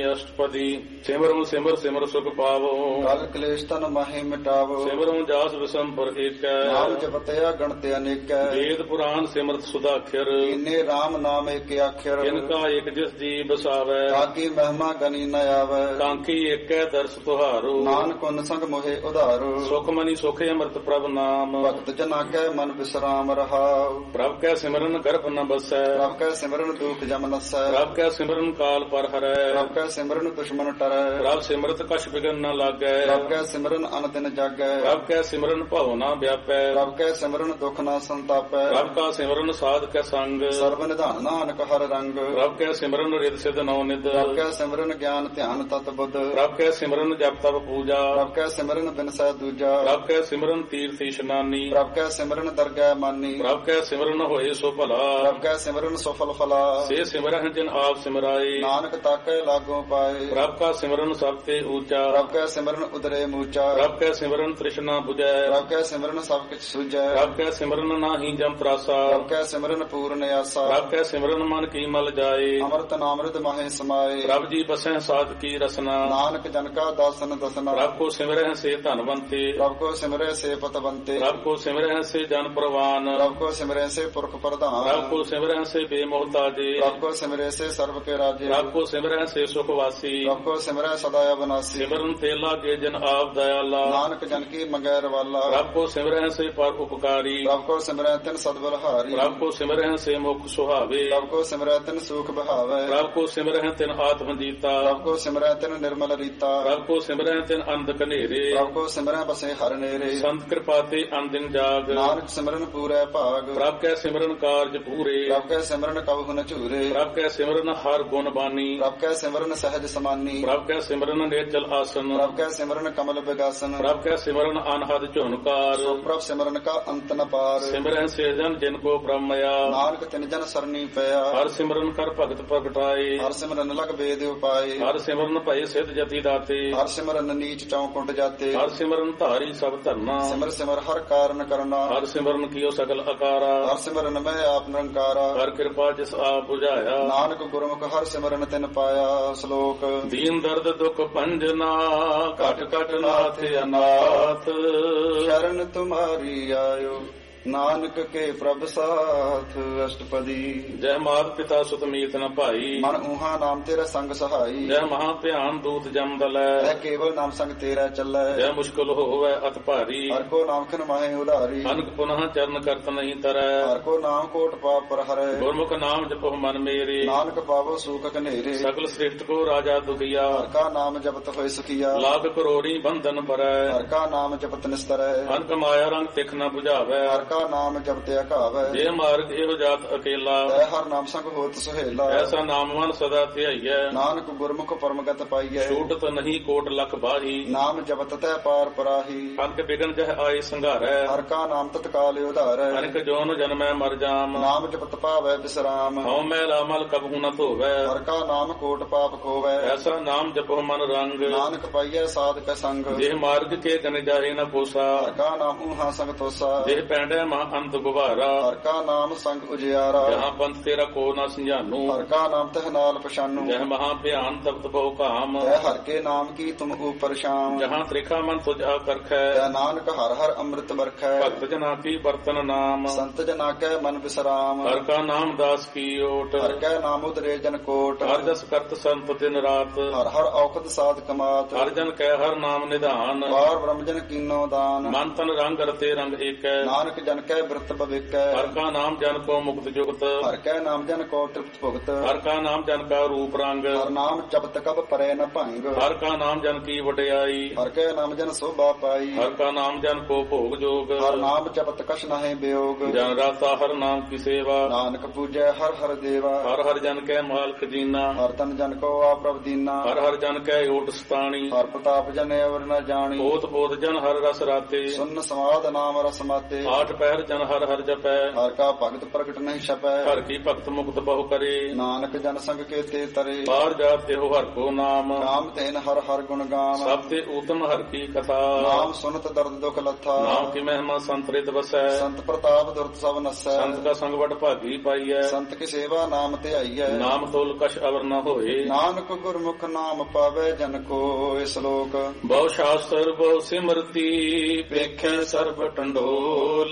ਅਸ਼ਟਪਦੀ। ਸਿਮਰੁ ਸਿਮਰ ਸਿਮਰ ਸੁਖ ਪਾਵੋ, ਕਲ ਕਲੇਸ਼ ਤਨ ਮਾਹੀ ਮਿਟਾਵੋ। ਸਿਮਰੁ ਜਾਸ ਵਿਸੰਪਰ ਏਕੈ, ਨਾਮ ਜਪਤਿਆ ਗਣਤ ਅਨੇਕੈ। ਵੇਦ ਪੁਰਾਨ ਸਿਮਰਤ ਸੁਦਾਖਰ, ਕੀਨੇ ਰਾਮ ਨਾਮ ਏਕ ਆਖਰ। ਜਿਨਕਾ ਇਕ ਜਿਸ ਜੀ ਬਸਾਵੈ, ਤਾਕੀ ਮਹਿਮਾ ਗਨੀ ਨ ਆਵੈ। ਕਾਂਕੀ ਏਕੈ ਦਰਸ ਤੁਹਾਰੋ, ਨਾਨਕ ਉਨ ਸੰਗ ਮੋਹਿ ਉਧਾਰੋ। ਸੁਖ ਮਨੀ ਸੁਖ ਅੰਮ੍ਰਿਤ ਪ੍ਰਭ ਨਾਮ, ਭਗਤ ਜਨਾ ਕੈ ਮਨ ਵਿਸਰਾਮ ਰਹਾਉ। ਪ੍ਰਭ ਕੈ ਸਿਮਰਨ ਗਰਭ ਨ ਬਸੈ, ਪ੍ਰਭ ਕੈ ਸਿਮਰਨ ਦੁਖ ਜਮ ਨਸੈ। ਪ੍ਰਭ ਕੈ ਸਿਮਰਨ ਕਾਲ ਪਰ ਹਰੈ, ਪ੍ਰਭ ਕੈ ਸਿਮਰਨ ਦੁਸ਼ਮਨ ਟਰੈ। ਪ੍ਰਭ ਸਿਮਰਤ ਕਛ ਬਿਗਨ ਨ ਲਾਗੈ, ਪ੍ਰਭ ਕੈ ਸਿਮਰਨ ਅਨ ਦਿਨ ਜਾਗੈ। ਪ੍ਰਭ ਕੈ ਸਿਮਰਨ ਭਉ ਨ ਵਿਆਪੈ, ਪ੍ਰਭ ਕੈ ਸਿਮਰਨ ਦੁਖ ਨ ਸੰਤਾਪੈ। ਪ੍ਰਭ ਕਾ ਸਿਮਰਨ ਸਾਧ ਕੈ ਸੰਗ, ਸਰਬ ਨਿਧਾਨ ਨਾਨਕ ਹਰ ਰੰਗ। ਪ੍ਰਭ ਕੈ ਸਿਮਰਨ ਰਿਦ ਸਿਧ ਨੌ ਨਿਦ, ਪ੍ਰਭ ਕੈ ਸਿਮਰਨ ਗਿਆਨ ਧਿਆਨ ਤਤ ਬੁੱਧ। ਪ੍ਰਭ ਕੈ ਸਿਮਰਨ ਜਪ ਤਪ ਪੂਜਾ, ਪ੍ਰਭ ਕੈ ਸਿਮਰਨ ਬਿਨਸੈ ਦੂਜਾ। ਪ੍ਰਭ ਕੈ ਸਿਮਰਨ ਤੀਰਥ ਇਸ਼ਨਾਨੀ, ਪ੍ਰਭ ਕੈ ਸਿਮਰਨ ਦਰਗਹਿ ਮਾਨੀ। ਪ੍ਰਭ ਕੈ ਸਿਮਰਨ ਹੋਏ ਸੋ ਭਲਾ, ਪ੍ਰਭ ਕੈ ਸਿਮਰਨ ਸਫਲ ਫਲਾ। ਸੇ ਸਿਮਰਹਿ ਜਿਨ ਆਪ ਸਿਮਰਾਏ, ਨਾਨਕ ਤਾਕੈ ਲਾਗੋ ਪਾਏ। ਪ੍ਰਭ ਕਾ ਸਿਮਰਨ ਸਭ ਤੇ ਊਚਾ, ਪ੍ਰਭ ਕੈ ਸਿਮਰਨ ਉਦਰੇ ਮੂਚਾ। ਪ੍ਰਭ ਕੈ ਸਿਮਰਨ ਤ੍ਰਿਸ਼ਨਾ 부ਜੈ, ਪ੍ਰਭ ਕੈ ਸਿਮਰਨ ਸਭ ਕਿਛ ਸੁਝੈ। ਪ੍ਰਭ ਕੈ ਸਿਮਰਨ ਨਾਹੀ ਜਮ ਤਰਾਸਾ, ਪ੍ਰਭ ਕੈ ਸਿਮਰਨ ਪੂਰਨ ਆਸਾ। ਪ੍ਰਭ ਕੈ ਸਿਮਰਨ ਮਨ ਕੀ ਮਲ ਜਾਏ, ਅੰਮ੍ਰਿਤ ਨਾਮ੍ਰਿਤ ਮਾਹੇ ਸਮਾਏ। ਪ੍ਰਭ ਜੀ ਬਸੈ ਸਾਧ ਕੀ ਰਸਨਾ, ਨਾਨਕ ਜਨ ਕਾ ਦਾਸਨ ਦਸਨਾ। ਪ੍ਰਭ ਕੋ ਸਿਮਰਹਿ ਸੇ ਧਨਵੰਤੇ, ਪ੍ਰਭ ਕੋ ਸਿਮਰੈ ਸੇ ਪਤਵੰਤੇ। ਪ੍ਰਭ ਕੋ ਸਿਮਰਹਿ ਸੇ ਜਨ ਪ੍ਰਵਾਨ, ਪ੍ਰਭ ਕੋ ਸਿਮਰੈ ਸੇ ਪੁਰਖ ਪ੍ਰਧਾਨ। ਪ੍ਰਭ ਕੋ ਸਿਮਰਹਿ ਸੇ ਬੇਮੋਹਤਾਜੇ, ਪ੍ਰਭ ਕੋ ਸਿਮਰੈ ਸੇ ਸਰਬ ਕੇ ਰਾਜੇ। ਪ੍ਰਭ ਕੋ ਸਿਮਰਹਿ ਸੇ ਸੁਖ ਵਾਸੀ, ਪ੍ਰਭ ਕੋ ਸਿਮਰੈ ਸਦਾ ਅਬਨਾਸੀ। ਸਿਮਰਨ ਤੇ ਲਾਗੇ ਜਨ ਆਪ ਦਇਆਲਾ, ਨਾਨਕ ਜਨ ਕੀ ਮੰਗੈ ਰਵਾਲਾ। ਪ੍ਰਭ ਕੋ ਸਿਮਰਹਿ ਸੇ ਪਰ ਉਪਕਾਰੀ, ਪ੍ਰਭ ਕੋ ਸਿਮਰੈ ਤਿਨ ਸਦਬਲਹਾਰੀ। ਪ੍ਰਭ ਕੋ ਸਿਮਰਹਿ ਸੇ ਮੁਖ ਸੁਹਾਵੇ, ਪ੍ਰਭ ਕੋ ਸਿਮਰੈ ਤਿਨ ਸੂਖ ਬਹਾਵੈ। ਪ੍ਰਭ ਕੋ ਸਿਮਰਹਿ ਤਿਨ ਆਤਮ ਜੀਤਾ, ਪ੍ਰਭ ਕੋ ਸਿਮਰੈ ਤਿਨ ਨਿਰਮਲ ਰੀਤਾ। ਪ੍ਰਭ ਕੋ ਸਿਮਰਹਿ ਤਿਨ ਅੰਧ ਕਨੇਰੇ, ਪ੍ਰਭ ਕੋ ਸਿਮਰੈ ਬਸੇ ਹਰ ਨੇਰੇ। ਸੰਤ ਕਿਰਪਾ ਤੇ ਅੰਦਿਨ ਜਾਗ, ਨਾਨਕ ਸਿਮਰਨ ਪੂਰੈ ਭਾਗ। ਪ੍ਰਭ ਕੈ ਸਿਮਰਨ ਕਾਰਜ ਪੂਰੇ, ਪ੍ਰਭ ਕੈ ਸਿਮਰਨ ਕਬਹੁ ਨ ਝੂਰੇ। ਪ੍ਰਭ ਕੈ ਸਿਮਰਨ ਹਰ ਗੁਣ ਬਾਨੀ, ਪ੍ਰਭ ਕੈ ਸਿਮਰਨ ਸਹਿਜ ਸਮਾਨੀ। ਪ੍ਰਭ ਕੈ ਸਿਮਰਨ ਨੇਚਲ ਆਸਨ, ਪ੍ਰਭ ਕੈ ਸਿਮਰਨ ਕਮਲ ਬਿਗਾਸਨ। ਪ੍ਰਭ ਕੈ ਸਿਮਰਨ ਅਨਹਦ ਝੁਨਕਾਰ, ਸੋ ਪ੍ਰਭ ਸਿਮਰਨ ਕਾ ਅੰਤ ਨ ਪਾਰ। ਸਿਮਰਹਿ ਸੇ ਜਨ ਜਿਨ ਕੋ ਬ੍ਰਹਮਇਆ, ਨਾਨਕ ਤਿਨ ਜਨ ਸਰਨੀ ਪਿਆ। ਹਰ ਸਿਮਰਨ ਕਰ ਭਗਤ ਪ੍ਰਗਟਾਏ, ਹਰ ਸਿਮਰਨ ਲਗ ਬੇਦ ਉਪਾਏ। ਹਰ ਸਿਮਰਨ ਭਏ ਸਿਧ ਜਤੀ ਦਾਤੇ, ਹਰ ਸਿਮਰਨ ਨੀਚ ਚੌਕੁੰਟ ਜਾਤੇ। ਹਰ ਸਿਮਰਨ ਧਾਰੀ ਸਭ ਧਰਨਾ, ਸਿਮਰ ਸਿਮਰ ਹਰ ਕਾਰਨ ਕਰਨਾ। ਹਰ ਸਿਮਰਨ ਕੀਓ ਸਗਲ ਅਕਾਰਾ, ਹਰ ਸਿਮਰਨ ਮੈਂ ਆਪ ਨਿਰੰਕਾਰਾ। ਹਰ ਕਿਰਪਾ ਜਿਸ ਆਪ 부ਝਾਇਆ, ਨਾਨਕ ਗੁਰਮੁਖ ਹਰ ਸਿਮਰਨ ਤਿਨ ਪਾਇਆ। ਸ਼ਲੋਕ ਦੀਨ ਦਰਦ ਦੁਖ ਭੰਜਨਾ, ਘਟ ਘਟ ਨਾਥ ਅਨਾਥ। ਸ਼ਰਨ ਤੁਮਾਰੀ ਆਇਓ, ਨਾਨਕ ਕੇ ਪ੍ਰਭ ਸਾਥ। ਅਸ਼ਟਪਦੀ। ਜੈ ਮਾਤ ਪਿਤਾ ਸੁਤ ਮੀਤ ਨ ਭਾਈ, ਮਨ ਊਹਾ ਨਾਮ ਤੇਰਾ ਸੰਗ ਸਹਾਈ। ਜੈ ਮਹਾ ਧਿਆਨ ਦੂਤ ਜਮ ਦਲੈ, ਐ ਕੇਵਲ ਨਾਮ ਸੰਗ ਤੇਰਾ ਚੱਲੈ। ਜੈ ਮੁਸ਼ਕਲ ਹੋਵੈ ਅਤ ਭਾਰੀ, ਹਰ ਕੋ ਨਾਮ ਖਿਨ ਮਾਹੇ ਉਧਾਰੀ। ਅਨਕ ਪੁਨః ਚਰਨ ਕਰਤ ਨਹੀਂ ਤਰੈ, ਹਰ ਕੋ ਨਾਮ ਕੋਟ ਪਾਪ ਪਰ ਹਰੈ। ਗੁਰਮੁਖ ਨਾਮ ਜਪੋ ਮਨ ਮੇਰੇ, ਨਾਨਕ ਪਾਵੋ ਸੂਖ ਕਨੇਰੇ। ਸਗਲ ਸ੍ਰਿਸ਼ਟ ਕੋ ਰਾਜਾ ਦੁਖੀਆ, ਹਰ ਕਾ ਨਾਮ ਜਪਤ ਹੋਇ ਸੁਖੀਆ। ਲਾਭ ਕਰੋੜੀ ਬੰਧਨ ਪਰੈ, ਹਰ ਕਾ ਨਾਮ ਜਪਤ ਨਿਸਤਰੈ। ਅਨਕ ਮਾਇਆ ਰੰਗ ਤਿਖ ਨ 부ਝਾਵੈ, ਹਰ ਕਾ ਨਾਮ ਜਪਤ ਅਘਾਵੈ। ਜੇ ਮਾਰਗ ਇਹੋ ਜਾਤ ਅਕੇਲਾ, ਤੈ ਹਰ ਨਾਮ ਸੰਗ ਹੋਤ ਸੁਹੇਲਾ। ਐਸਾ ਨਾਮ ਮਨ ਸਦਾ ਧਿਆਈਐ, ਨਾਨਕ ਗੁਰਮੁਖ ਪਰਮਗਤ ਪਾਈਐ। ਛੂਟਤ ਨਹੀਂ ਕੋਟ ਲਖ ਬਾਹੀ, ਨਾਮ ਜਪਤ ਤੈ ਪਾਰ ਪਰਾਹੀ। ਅਨਕ ਬਿਗਨ ਜਹ ਆਏ ਸੰਘਾਰੈ, ਹਰ ਕਾ ਨਾਮ ਤਤਕਾਲ ਉਧਾਰੈ। ਅਨਕ ਜੋਨ ਜਨਮੈ ਮਰ ਜਾਮ, ਨਾਮ ਜਪਤ ਪਾਵੈ ਬਿਸਰਾਮ। ਹਉ ਮੈਲਾ ਮਲ ਕਬਹੂ ਨ ਧੋਵੈ, ਹਰ ਕਾ ਨਾਮ ਕੋਟ ਪਾਪ ਖੋਵੈ। ਐਸਾ ਨਾਮ ਜਪੋ ਮਨ ਰੰਗ, ਨਾਨਕ ਪਾਈਐ ਸਾਧਕ ਸੰਗ। ਜੇ ਮਾਰਗ ਕੇ ਗਨ ਜਾਹੇ ਨ ਕੋਸਾ, ਹਰ ਕਾ ਨਾਮ ਊਹਾ ਸੰਗ ਤੋਸਾ। ਜੇ ਪੈਂਡੈ ਮਾ ਅੰਤ ਗੁਬਾਰਾ, ਹਰ ਕਾ ਨਾਮ ਸੰਗ ਉਜਿਆਰਾ। ਜਹਾਂ ਪੰਥ ਤੇਰਾ ਕੋ ਨ ਸੰਝਾਨੂ, ਹਰ ਕਾ ਨਾਮ ਤਹ ਨਾਲ ਪਛਾਨੂ। ਜਹ ਮਹਾ ਭਿਆਨ ਤਪਤ ਬਹੁ ਕਾਮ, ਤੈ ਹਰ ਕੇ ਨਾਮ ਕੀ ਤੁਮ ਉਪਰ ਸ਼ਾਮ। ਜਹਾਂ ਤ੍ਰਿਖਾ ਮਨ ਤੁਝ ਆਕਰਖੈ, ਤੈ ਨਾਨਕ ਹਰ ਹਰ ਅੰਮ੍ਰਿਤ ਵਰਖੈ। ਭਗਤ ਜਨਾ ਕੀ ਬਰਤਨ ਨਾਮ, ਸੰਤ ਜਨਾ ਕੈ ਮਨ ਵਿਸਰਾਮ। ਹਰ ਕਾ ਨਾਮ ਦਾਸ ਕੀ ਓਟ, ਹਰ ਕੈ ਨਾਮ ਉਦਰੇ ਜਨ ਕੋਟ। ਹਰ ਜਸ ਕਰਤ ਸੰਤ ਦਿਨ ਰਾਤ, ਹਰ ਹਰ ਔਖਦ ਸਾਧ ਕਮਾਤ। ਹਰ ਜਨ ਕੈ ਹਰ ਨਾਮ ਨਿਧਾਨ, ਵਾਰ ਬ੍ਰਹਮ ਜਨ ਕੀਨੋ ਦਾਨ। ਮਨ ਤਨ ਰੰਗ ਰਤੇ ਰੰਗ ਏਕੈ, ਨਾਨਕ ਜਨ ਕੈ ਬਿਰਤ ਭਵਿਕੈ। ਹਰ ਕਾ ਨਾਮ ਜਨ ਕੋ ਮੁਕਤ ਜੁਗਤ, ਹਰ ਕੈ ਨਾਮ ਜਨ ਕੋ ਤ੍ਰਿਪਤ ਭੁਗਤ। ਹਰ ਕਾ ਨਾਮ ਜਨ ਕਾ ਰੂਪ ਰੰਗ, ਹਰ ਨਾਮ ਜਪਤ ਕਬ ਪਰੈ ਨ ਭੰਗ। ਹਰ ਕਾ ਨਾਮ ਜਨ ਕੀ ਵਡਿਆਈ, ਹਰ ਕੈ ਨਾਮ ਜਨ ਸੋਭਾ ਪਾਈ। ਹਰ ਕਾ ਨਾਮ ਜਨ ਕੋ ਭੋਗ ਜੋਗ, ਹਰ ਨਾਮ ਜਪਤ ਕਛ ਨਾਹਿ ਬਿਯੋਗ। ਜਨ ਰਾਤਾ ਹਰ ਨਾਮ ਕੀ ਸੇਵਾ, ਨਾਨਕ ਪੂਜੈ ਹਰ ਹਰ ਦੇਵਾ। ਹਰ ਹਰ ਜਨ ਕੈ ਮਾਲਕ ਜੀਨਾ, ਹਰ ਤਨ ਜਨ ਕੋ ਆਪ ਪ੍ਰਭ ਦੀਨਾ। ਹਰ ਹਰ ਜਨ ਕੈ ਓਟ ਸਤਾਣੀ, ਹਰ ਪ੍ਰਤਾਪ ਜਨ ਅਵਰ ਨ ਜਾਣੀ। ਪੋਤ ਪੋਤ ਜਨ ਹਰ ਰਸ ਰਾਤੇ, ਸੁਨ ਸਮਾਦ ਨਾਮ ਰਸ ਮਾਤੇ। ਆਠ ਪਹਿਰ ਜਨ ਹਰ ਹਰ ਜਪੈ ਹਰ ਕਾ ਭਗਤ ਪ੍ਰਗਟ ਨਹੀਂ ਛਪੈ ਹਰ ਕੀ ਭਗਤ ਮੁਕਤ ਬਹੁ ਕਰੇ ਨਾਨਕ ਜਨ ਸੰਗ ਕੇ ਤੇ ਤਰੇ ਬਾਹਰ ਜਾਤ ਇਹੋ ਹਰ ਕੋ ਨਾਮ ਨਾਮ ਤੈਨ ਹਰ ਹਰ ਗੁਣ ਗਾਮ ਸਭ ਤੇ ਊਤਮ ਹਰ ਕੀ ਕਥਾ ਨਾਮ ਸੁਨਤ ਦਰਦ ਦੁਖ ਲੱਥਾ ਨਾਮ ਕੀ ਮਹਿਮਾ ਸੰਤਰਿਤ ਵਸੈ ਸੰਤ ਪ੍ਰਤਾਪ ਦੁਰਤ ਸਭ ਨਸੈ ਸੰਤ ਕਾ ਸੰਗ ਵਡ ਭਾਗੀ ਪਾਈਐ ਸੰਤ ਕੀ ਸੇਵਾ ਨਾਮ ਤੇ ਆਈਐ ਨਾਮ ਤੋਲ ਕਛ ਅਵਰ ਨ ਹੋਏ ਨਾਨਕ ਗੁਰਮੁਖ ਨਾਮ ਪਾਵੇ ਜਨ ਕੋ ਇਸ ਲੋਕ ਬਹੁ ਸ਼ਾਸਤਰ ਬਹੁ ਸਿਮਰਤੀ ਵੇਖੈ ਸਰਬ ਟੰਡੋਲ